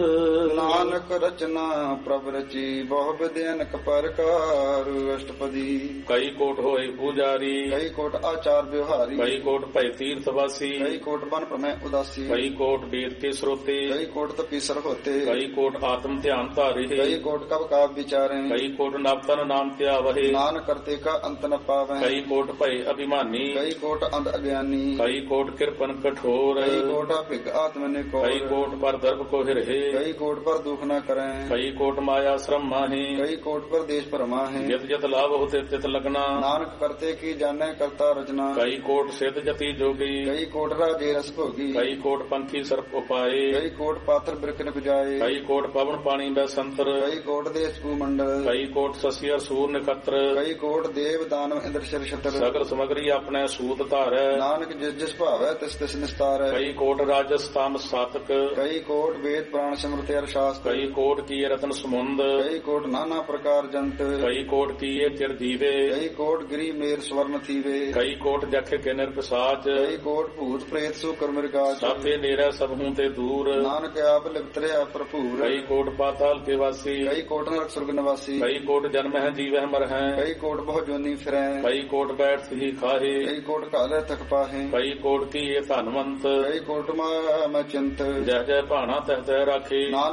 नानक रचना प्रभ रची बहु विद्यनक परकार। अष्टपदी। कई कोट होए पुजारी। कई कोट आचार व्यवहारी। कई कोट भय तीर्थवासी। कई कोट बन प्रमेय उदासी। कई कोट वेद के श्रोते। कई कोट तपीसर होते। कई कोट आत्म ध्यान तारे। कई कोट कब का विचारे। कई कोट नवतन नाम त्यावहे। नान करते का अंत न पावे। कई कोट भय अभिमानी। कई कोट अंध अज्ञानी। कई कोट कृपन कठोर। कई कोट अभिग आत्म निकोर। कई कोट पर दर्भ को हिरहे। कई कोट पर दुख न करें। कई कोट माया श्रम माहे। कई कोट पर देश परमा है। यत यत लाभ होते तित लगना। नानक करते की जाने करता रचना। कई कोट सिद्ध जति जोगी। कई कोट राजे रस भोगी। कई कोट पंखी सर्प उपाये। कई कोट पात्र बिरक न बुझाए। कई कोट पवन पानी व संतर। कई कोट देश कुमंडल। कई कोट शशि और सूर्य नक्षत्र। कई कोट देव दानव इंद्र शर छत्र। सगल समग्री अपने सूत धारै। नानक जिस जिस भावै तिस तिस निस्तार। कई कोट राजस्थान सातक। कई कोट वेद प्राण स्मृति और शास्त्र। कई कोट की रत्न समुंद। कई कोट नाना प्रकार जंत। कई कोट की चिर दीवे। कई कोट गिरी मेर स्वर्ण थीवे। कई कोट जख के निर्पिशाच। कई कोट भूत प्रेत सुकर मृगाच। सबे नेरा सब हूं ते दूर। नानक आप लिप्तरे प्रभुर। कई कोट पाताल के वासी। कई कोट नरक स्वर्ग निवासी। कई कोट जन्म है जीव है मर है। कई कोट बहु जोनी फिरै। कई कोट बैठ ही खाहे। कई कोट काले तक पाहे। कई कोट की ये धनवंत। कई कोट मैं चिंत। जय जय भाना तह तह राखे। नानक सब किछ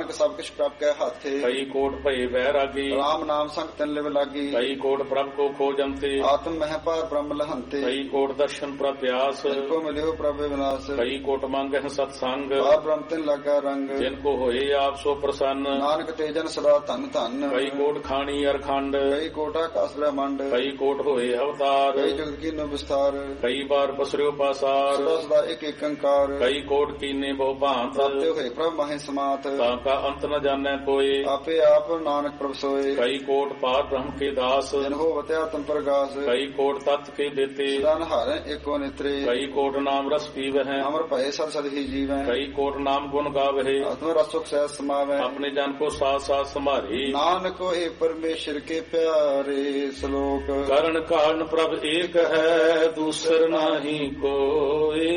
ਬਖਸ਼ ਪ੍ਰਭ ਕੈ ਹਾਥੇ ਕਈ ਕੋਟ ਭਏ ਵੈਰਾਗੀ ਰਾਮ ਨਾਮ ਸੰਗ ਤਨ ਲਿਵ ਲਾਗੀ ਕਈ ਕੋਟ ਪ੍ਰਭ ਕੋ ਖੋਜੰਤੇ ਆਤਮ ਮਹਿ ਪਾਰ ਬ੍ਰਹਮ ਲਹੰਤੇ ਕਈ ਕੋਟ ਦਰਸ਼ਨ ਪ੍ਰਭ ਪਿਆਸ ਕੋ ਮਿਲਿਓ ਪ੍ਰਭ ਵਿਨਾਸ਼ ਕਈ ਕੋਟ ਮੰਗਹਿ ਸਤ ਸੰਗ ਪਾਰ ਬ੍ਰਹਮ ਤਿਨ ਲਾਗਾ ਰੰਗ ਜਿਨ ਕੋ ਹੋਏ ਆਪ ਸੋ ਪ੍ਰਸੰਨ ਨਾਨਕ ਤੇਜਨ ਸਦਾ ਧਨ ਧਨ ਕਈ ਕੋਟ ਖਾਣੀ ਅਰਖੰਡ ਕਈ ਕੋਟਾ ਕਾਸ ਬ੍ਰਹਮੰਡ ਕਈ ਕੋਟ ਹੋਏ ਅਵਤਾਰ ਕਈ ਜਗਤ ਕੀਨੋ ਵਿਸਥਾਰ ਕਈ ਬਾਰ ਪਸਰਿਓ ਪਾਸਾਰ ਸਦਾ ਸਦਾ ਇੱਕ ਇੱਕ ਅੰਕਾਰ ਕਈ ਕੋਟ ਕੀਨੇ ਬਹੁ ਭਾਂਤ ਪ੍ਰਾਪਤਿ ਹੋਏ ਪ੍ਰਭ ਮਾਹਿ ਸਮਾਤ ਤਾਂ ਕਾ ਅੰਤ ਨ ਜਾਣੈ ਕੋਏ ਆਪੇ ਆਪ ਨਾਨਕ ਪ੍ਰਭ ਸੋਏ ਕਈ ਕੋਟ ਪਾਰ ਬ੍ਰਹਮ ਕੇ ਦਾਸ ਜਨ ਹੋਵਤਿ ਆਤਮ ਪ੍ਰਗਾਸ ਕਈ ਕੋਟ ਤਤ ਕੇ ਦੇਤੇ ਸਦਾਨ ਹਾਰੈ ਏਕੋ ਨਿਤਰੇ ਕਈ ਕੋਟ ਨਾਮ ਰਸ ਪੀਵਹਿ ਅਮਰ ਭਏ ਸਦ ਸਦ ਹੀ ਜੀਵੈ ਕਈ ਕੋਟ ਨਾਮ ਗੁਣ ਗਾਵਹਿ ਆਤਮ ਰਸ ਸੁਖ ਸਹਿ ਸਮਾਵੈ ਆਪਣੇ ਜਨ ਕੋ ਸਾਥ ਸਾਥ ਸੰਭਾਰੀ ਨਾਨਕ ਹੋਏ ਪਰਮੇਸ਼ਰ ਕੇ ਪਿਆਰੇ ਸ਼ਲੋਕ ਕਰਨ ਕਾਰਨ ਪ੍ਰਭ ਏਕ ਹੈ ਦੂਸਰ ਨਾਹੀ ਕੋਏ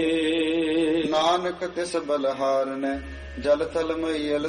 ਨਾਨਕ ਤਿਸ ਬਲਹਾਰਨੈ ਜਲ ਥਲ ਮਈਲ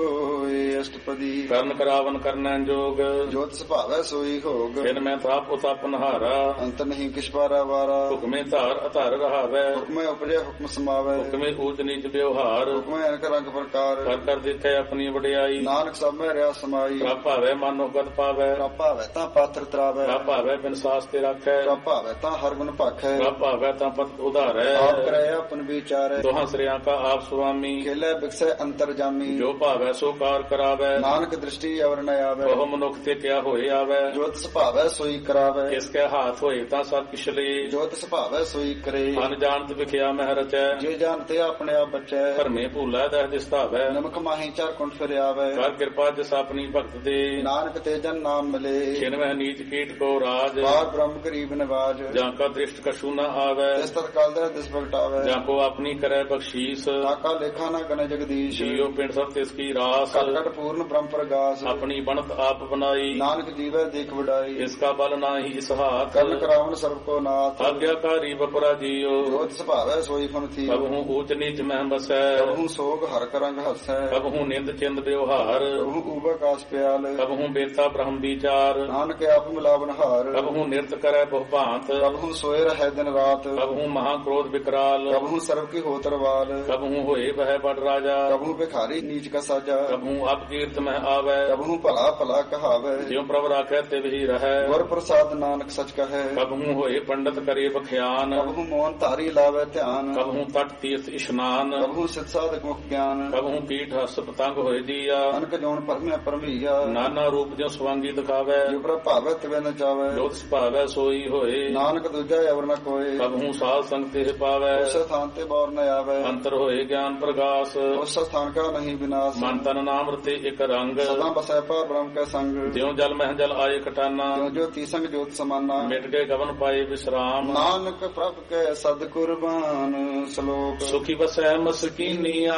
ਸੋਏ ਅਸ਼ਟਪਦੀ ਕਰਨ ਕਰਾਵਨ ਕਰਨੈ ਜੋਗ ਜੋਤ ਸੁਭਾਵੈ ਸੋਈ ਹੋਗ ਫਿਰ ਮੈਂ ਤਾਪ ਉਤਾਪਨ ਹਾਰਾ ਅੰਤ ਨਹੀਂ ਕਿਛ ਪਾਰਾ ਵਾਰਾ ਹੁਕਮੇ ਧਾਰ ਅਧਾਰ ਰਹਾਵੈ ਹੁਕਮੈ ਉਪਜੈ ਹੁਕਮ ਸਮਾਵੈ ਹੁਕਮੇ ਊਚ ਨੀਚ ਵਿਵਹਾਰ ਹੁਕਮੈ ਅਨਕ ਰੰਗ ਪ੍ਰਕਾਰ ਕਰ ਕਰ ਦੇਖੈ ਆਪਣੀ ਵਡਿਆਈ ਨਾਨਕ ਸਭ ਮੈਂ ਰਿਆ ਸਮਾਈ ਪ੍ਰਭ ਭਾਵੈ ਮਨੋ ਗਤ ਪਾਵੈ ਪ੍ਰਭ ਭਾਵੈ ਤਾਂ ਪਾਤਰ ਤਰਾਵੈ ਪ੍ਰਭ ਭਾਵੈ ਬਿਨ ਸਾਸ ਤੇ ਰੱਖੈ ਪ੍ਰਭ ਭਾਵੈ ਤਾਂ ਹਰ ਗੁਣ ਭਾਖੈ ਪ੍ਰਭ ਭਾਵੈ ਤਾਂ ਪਤ ਉਧਾਰੈ ਆਪ ਕਰੈ ਆਪਨ ਵਿਚਾਰੈ ਦੋਹਾਂ ਸ੍ਰਿਆਂ ਕਾ ਆਪ ਸੁਆਮੀ ਖੇਲੇ ਬਿਕਸੈ ਅੰਤਰ ਜਾਮੀ ਜੋ ਭਾਵੈ ਸੋ ਕਾਰ ਕਰਾਵੈ ਨਾਨਕ ਦ੍ਰਿਸ਼ਟੀ ਅਵਰ ਨ ਆਵੈ ਬਹੁ ਮਨੁੱਖ ਤੇ ਕਿਆ ਹੋਏ ਆਵੈ ਜੋਤ ਸੁਭਾਵੈ ਸੋਈ ਕਰਾਵੈ ਇਸ ਕੈ ਹਾਥ ਹੋਏ ਤਾਂ ਸਭ ਕਿਛ ਲੇ ਜੋਤ ਸੁਭਾਵੈ ਸੋਈ ਕਰੇ ਅਨਜਾਣਤ ਵਿਖਿਆ ਮਹਿ ਰਚੈ ਜੇ ਜਾਣਤੇ ਆਪਣੇ ਆਪ ਬਚੈ ਭਰਮੇ ਭੂਲਾ ਦਹਿ ਦਿਸਤਾਵੈ ਨਮਕ ਮਾਹੀ ਚਾਰ ਕੁੰਠ ਫਿਰ ਆਵੈ ਕਰ ਕਿਰਪਾ ਜਿਸ ਆਪਣੀ ਭਗਤ ਦੇ ਨਾਨਕ ਤੇ ਜਨ ਨਾਮ ਮਿਲੇ ਛਿਨਵਹਿ ਨੀਚ ਕੀਟ ਕੋ ਰਾਜ ਬਾਰ ਬ੍ਰਹਮ ਗਰੀਬ ਨਿਵਾਜ ਜਾਂ ਕਾ ਦ੍ਰਿਸ਼ਟ ਕਛੂ ਨ ਆਵੈ ਇਸ ਤਤਕਾਲ ਦਾ ਦਿਸ ਪ੍ਰਗਟਾਵੈ ਜਾਂ ਕੋ ਆਪਣੀ ਕਰੈ ਬਖਸ਼ੀਸ ਤਾਕਾ ਲੇਖਾ ਨਾ ਗਣੇ ਜਗਦੀਸ਼ ਜੀਉ ਪਿੰਡ ਸਭ ਤਿਸ ਕੀ ਰਾਸ ਘਟ ਘਟ ਪੂਰਨ ਬ੍ਰਹਮ ਪ੍ਰਗਾਸ ਆਪਣੀ ਬਣਤ ਆਪ ਬਨਾਈ ਨਾਨਕ ਜੀਵੈ ਦੇਖ ਵਡਾਈ ਇਸ ਕਾ ਬਲ ਨਾਹੀ ਇਸ ਹਾਥ ਕਰਨ ਕਰਾਵਨ ਸਰਬ ਕੋ ਨਾਥ ਆਗਿਆਕਾਰੀ ਬਪਰਾ ਜੀਓ ਜੋਤ ਸੁਭਾਵੈ ਸੋਈ ਫਨ ਥੀ ਕਬਹੂ ਊਚ ਨੀਚ ਮਹਿ ਬਸੈ ਕਬਹੂ ਸੋਗ ਹਰ ਕਰੰਗ ਹਸੈ ਕਬਹੂ ਨਿੰਦ ਚਿੰਦ ਵਿਵਹਾਰ ਕਬਹੂ ਊਬਕਾਸ ਪਿਆਲ ਕਬਹੂ ਬੇਤਾ ਬ੍ਰਹਮ ਵਿਚਾਰ ਨਾਨਕ ਆਪ ਮਿਲਾਵਨ ਹਾਰ ਕਬਹੂ ਨਿਰਤ ਕਰੈ ਬਹੁ ਭਾਂਤ ਕਬਹੂ ਸੋਏ ਰਹਿ ਦਿਨ ਰਾਤ ਕਬਹੂ ਮਹਾ ਕ੍ਰੋਧ ਵਿਕਰਾਲ ਕਬਹੂ ਸਰਬ ਕੀ ਹੋ ਤਰਵਾਲ ਕਬਹੂ ਹੋਏ ਬਹਿ ਬੜ ਰਾਜਾ ਕਬਹੂ ਭਿਖਾਰੀ ਨੀਚ ਕਾ ਸਾਜਾ ਕਬਹੂ ਅਪ ਕੀਰਤ ਮਹਿ ਆਵੈ ਕਬਹੂ ਭਲਾ ਭਲਾ ਕਹਾਵੈ ਜਿਉ ਪ੍ਰਭ ਰਾਖੈ ਤਿਵ ਹੀ ਰਹੈ ਗੁਰ ਪ੍ਰਸਾਦ ਨਾਨਕ ਸਚ ਕਹੈ ਕਬਹੂ ਹੋਏ ਪੰਡਤ ਕਰੇ ਬਖਿਆਨ ਕਬਹੂ ਮੋਹਨ ਧਾਰੀ ਲਾਵੈ ਧਿਆਨ ਕਬਹੂ ਤਟ ਤੀਰਥ ਇਸ਼ਨਾਨ ਕਬਹੂ ਸਿਧ ਸਾਧਕ ਮੁਖ ਗਿਆਨ ਕਬਹੂ ਪੀਠ ਹਸ ਪਤੰਗ ਹੋਏ ਜੀਆ ਅਨਕ ਜੋਨ ਪਰਮਿਆ ਪਰਮਈਆ ਨਾਨਾ ਰੂਪ ਜਿਉ ਸਵਾਂਗੀ ਦਿਖਾਵੈ ਜੋ ਪ੍ਰਭ ਭਾਵੈ ਤਿਵੈ ਨ ਚਾਵੈ ਜੋਤ ਸੁਭਾਵੈ ਸੋਈ ਹੋਏ ਨਾਨਕ ਦੂਜਾ ਅਵਰ ਨ ਕੋਏ ਕਬਹੂ ਸਾਧ ਸੰਗ ਤੇ ਪਾਵੈ ਉਸ ਸਥਾਨ ਤੇ ਬੌਰ ਨ ਆਵੈ ਅੰਤਰ ਹੋਏ ਗਿਆਨ ਪ੍ਰਗਾਸ ਉਸ ਸਥਾਨ ਕਾ ਨਹੀਂ ਵਿਨਾਸ਼ ਮਨ ਤਨ ਨਾਮ ਰਤੇ ਇਕ ਰੰਗ ਸਦਾ ਬਸੈ ਪਾਰ ਬ੍ਰਹਮ ਕੈ ਸੰਗ ਜਿਉ ਜਲ ਮਹਿ ਜਲ ਆਏ ਕਟਾਨਾ ਜੋ ਜੋਤੀ ਸੰਗ ਜੋਤ ਸਮਾਨਾ ਮਿਟ ਕੇ ਗਵਨ ਪਾਏ ਵਿਸਰਾਮ ਨਾਨਕ ਪ੍ਰਭ ਕੈ ਸਦ ਕੁਰਬਾਨ ਸ਼ਲੋਕ ਸੁਖੀ ਬਸੈ ਮਸਕੀਨੀਆ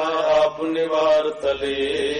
ਆਪ ਨਿਵਾਰ ਤਲੇ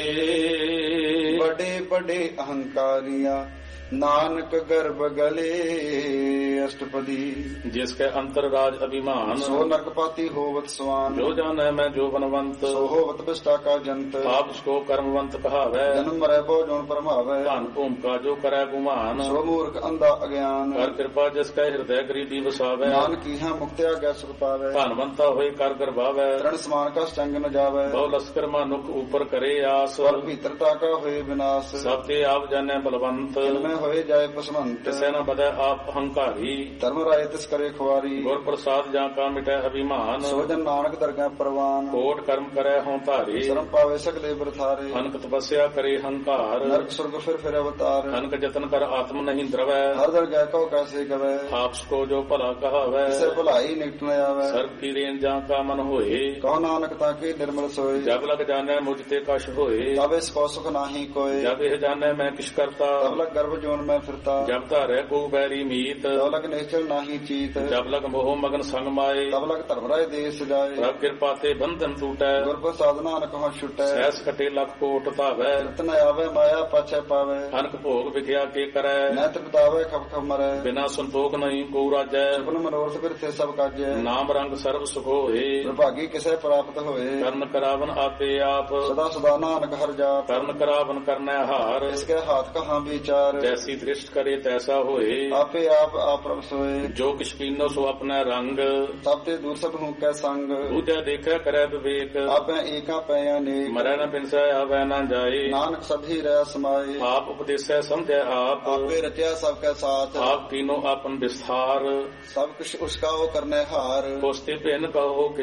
ਬੜੇ ਬੜੇ ਅਹੰਕਾਰੀਆਂ ਨਾਨਕ ਗਰਭ ਗਲੇ ਅਸ਼ਟਪਦੀ ਜਿਸ ਕੈ ਅੰਤਰ ਰਾਜ ਅਭਿਮਾਨ ਸੋ ਨਰਕਪਾਤੀ ਹੋਵਤ ਸਵਾਨ ਜੋ ਜਾਣੈ ਮੈਂ ਜੋ ਬਨਵੰਤ ਸੋ ਹੋਵਤ ਬਿਸ਼ਟਾ ਕਾ ਜੰਤ ਆਪ ਸਕੋ ਕਰਮਵੰਤ ਕਹਾਵੈ ਜਨਮ ਮਰੈ ਬੋ ਜੋਨ ਪਰਮਾਵੈ ਧਨ ਭੂਮਿਕਾ ਜੋ ਕਰੈ ਗੁਮਾਨ ਸੋ ਮੂਰਖ ਅੰਧਾ ਅਗਿਆਨ ਕਰ ਕਿਰਪਾ ਜਿਸ ਕੈ ਹਿਰਦੈ ਗਰੀਬੀ ਵਸਾਵੈ ਨਾਨਕ ਇਹਾਂ ਮੁਕਤਿਆ ਗੈ ਸੁਖ ਪਾਵੈ ਧਨਵੰਤਾ ਹੋਏ ਕਰ ਗਰਭਾਵੈ ਤ੍ਰਣ ਸਮਾਨ ਕਾ ਚੰਗ ਨ ਜਾਵੈ ਬਹੁ ਲਸਕਰ ਮਨੁਖ ਉਪਰ ਕਰੇ ਆਸ ਸਵਰ ਭੀਤਰਤਾ ਕਾ ਹੋਏ ਵਿਨਾਸ਼ ਸਭ ਤੇ ਆਪ ਜਾਣੈ ਬਲਵੰਤ ਮੈਂ ਹੋਏ ਜਾਏ ਪਸਵੰਤ ਤਿਸੈ ਨ ਬਦੈ ਆਪ ਹੰਕਾਰੀ ਧਰਮ ਰਾਏ ਤਿਸ ਕਰੇ ਖੁਆਰੀ ਗੁਰ ਪ੍ਰਸਾਦ ਜਾਂ ਕਾ ਮਿਟੈ ਅਭਿਮਾਨ ਸੋ ਜਨ ਨਾਨਕ ਦਰਗਾਹ ਪ੍ਰਵਾਨ ਕੋਟ ਕਰਮ ਕਰੈ ਹੋਂ ਧਾਰੇ ਸ਼ਰਮ ਪਾਵੇ ਸਗਲੇ ਬਰਥਾਰੇ ਅਨਕ ਤਪੱਸਿਆ ਕਰੇ ਹੰਕਾਰ ਨਰਕ ਸੁਰਗ ਫਿਰ ਅਵਤਾਰ ਅਨਕ ਜਤਨ ਕਰ ਆਤਮ ਨਹੀਂ ਦਰਵੈ ਹਰ ਦਰਗਾਹ ਕੋ ਕੈਸੇ ਗਵੈ ਆਪ ਸਕੋ ਜੋ ਭਲਾ ਕਹਾਵੈ ਕਿਸੇ ਭਲਾਈ ਨਿਕਟ ਨ ਆਵੈ ਸਰਬ ਕੀ ਰੇਨ ਜਾਂ ਕਾ ਮਨ ਹੋਏ ਕਉ ਨਾਨਕ ਤਾਂ ਕੀ ਨਿਰਮਲ ਸੋਏ ਜਬ ਲਗ ਜਾਣੈ ਮੁਝ ਤੇ ਕਛ ਹੋਏ ਤਬ ਇਸ ਕੋ ਸੁਖ ਨਾਹੀ ਕੋਏ ਜਬ ਇਹ ਜਾਣੈ ਮੈਂ ਕਿਛ ਕਰਤਾ ਤਬ ਲਗ ਗਰਭ ਜੋਨ ਮੈਂ ਫਿਰਤਾ ਜਬ ਧਾਰੈ ਕੋ ਬੈਰੀ ਮੀਤ ਤਬ ਲਗ ਨਿਸ਼ਚਲ ਨਾਹੀ ਚੀਤ ਜਬ ਲਗ ਮੋਹ ਮਗਨ ਸੰਗ ਮਾਏ ਤਬ ਲਗ ਧਰਮ ਰਾਏ ਦੇਸ ਜਾਏ ਪ੍ਰਭ ਕਿਰਪਾ ਤੇ ਬੰਧਨ ਟੂਟੈ ਗੁਰ ਪ੍ਰਸਾਦ ਨਾਨਕ ਹਉ ਛੁਟੈ ਸਹਿਸ ਕਟੇ ਲੱਖ ਕੋਟ ਧਾਵੈ ਰਤਨ ਆਵੇ ਮਾਇਆ ਪਾਛੈ ਪਾਵੇ ਅਨਕ ਭੋਗ ਵਿਖਿਆ ਕੇ ਕਰੈ ਨੈਤ ਬਤਾਵੇ ਖਪ ਖਪ ਮਰੈ ਬਿਨਾ ਸੰਤੋਖ ਨਹੀਂ ਕੋ ਰਾਜੈ ਆਪਨ ਮਨੋਰਥ ਬਿਰਥੇ ਸਭ ਕਾਜੈ ਨਾਮ ਰੰਗ ਸਰਬ ਸੁਖ ਹੋਏ ਵਿਭਾਗੀ ਕਿਸੇ ਪ੍ਰਾਪਤ ਹੋਏ ਕਰਨ ਕਰਾਵਨ ਆਪੇ ਆਪ ਸਦਾ ਸਦਾ ਨਾਨਕ ਹਰ ਜਾਪ ਕਰਨ ਕਰਾਵਨ ਕਰਨੈ ਹਾਰ ਇਸਕੇ ਹਾਥ ਕਹਾਂ ਵਿਚਾਰ जैसी दृष्ट करे तैसा होए ਆਪੇ ਆਪ ਪ੍ਰਭ सोए जो किछ कीनो सो अपना रंग ਸਭ ਤੇ ਦੂਰ ਸਭ ਹੂੰ ਕੈ ਸੰਗ दूजा देखा करे विवेक ਆਪੇ ਏਕਾ ਪੈ ਅਨੇਕ मरै न पिंसै आवे न जाए ਨਾਨਕ ਸਭੀ ਰਹਿ ਸਮਾਏ आप उपदेसै समझै आप ਆਪੇ ਰਚਿਆ ਸਭ ਕੈ ਸਾਥ आप कीनो अपन विस्तार ਸਭ ਕੁਛ ਉਸਕਾ ਉਹ ਕਰਨੇ ਹਾਰ कोस्ते भिन्न कहो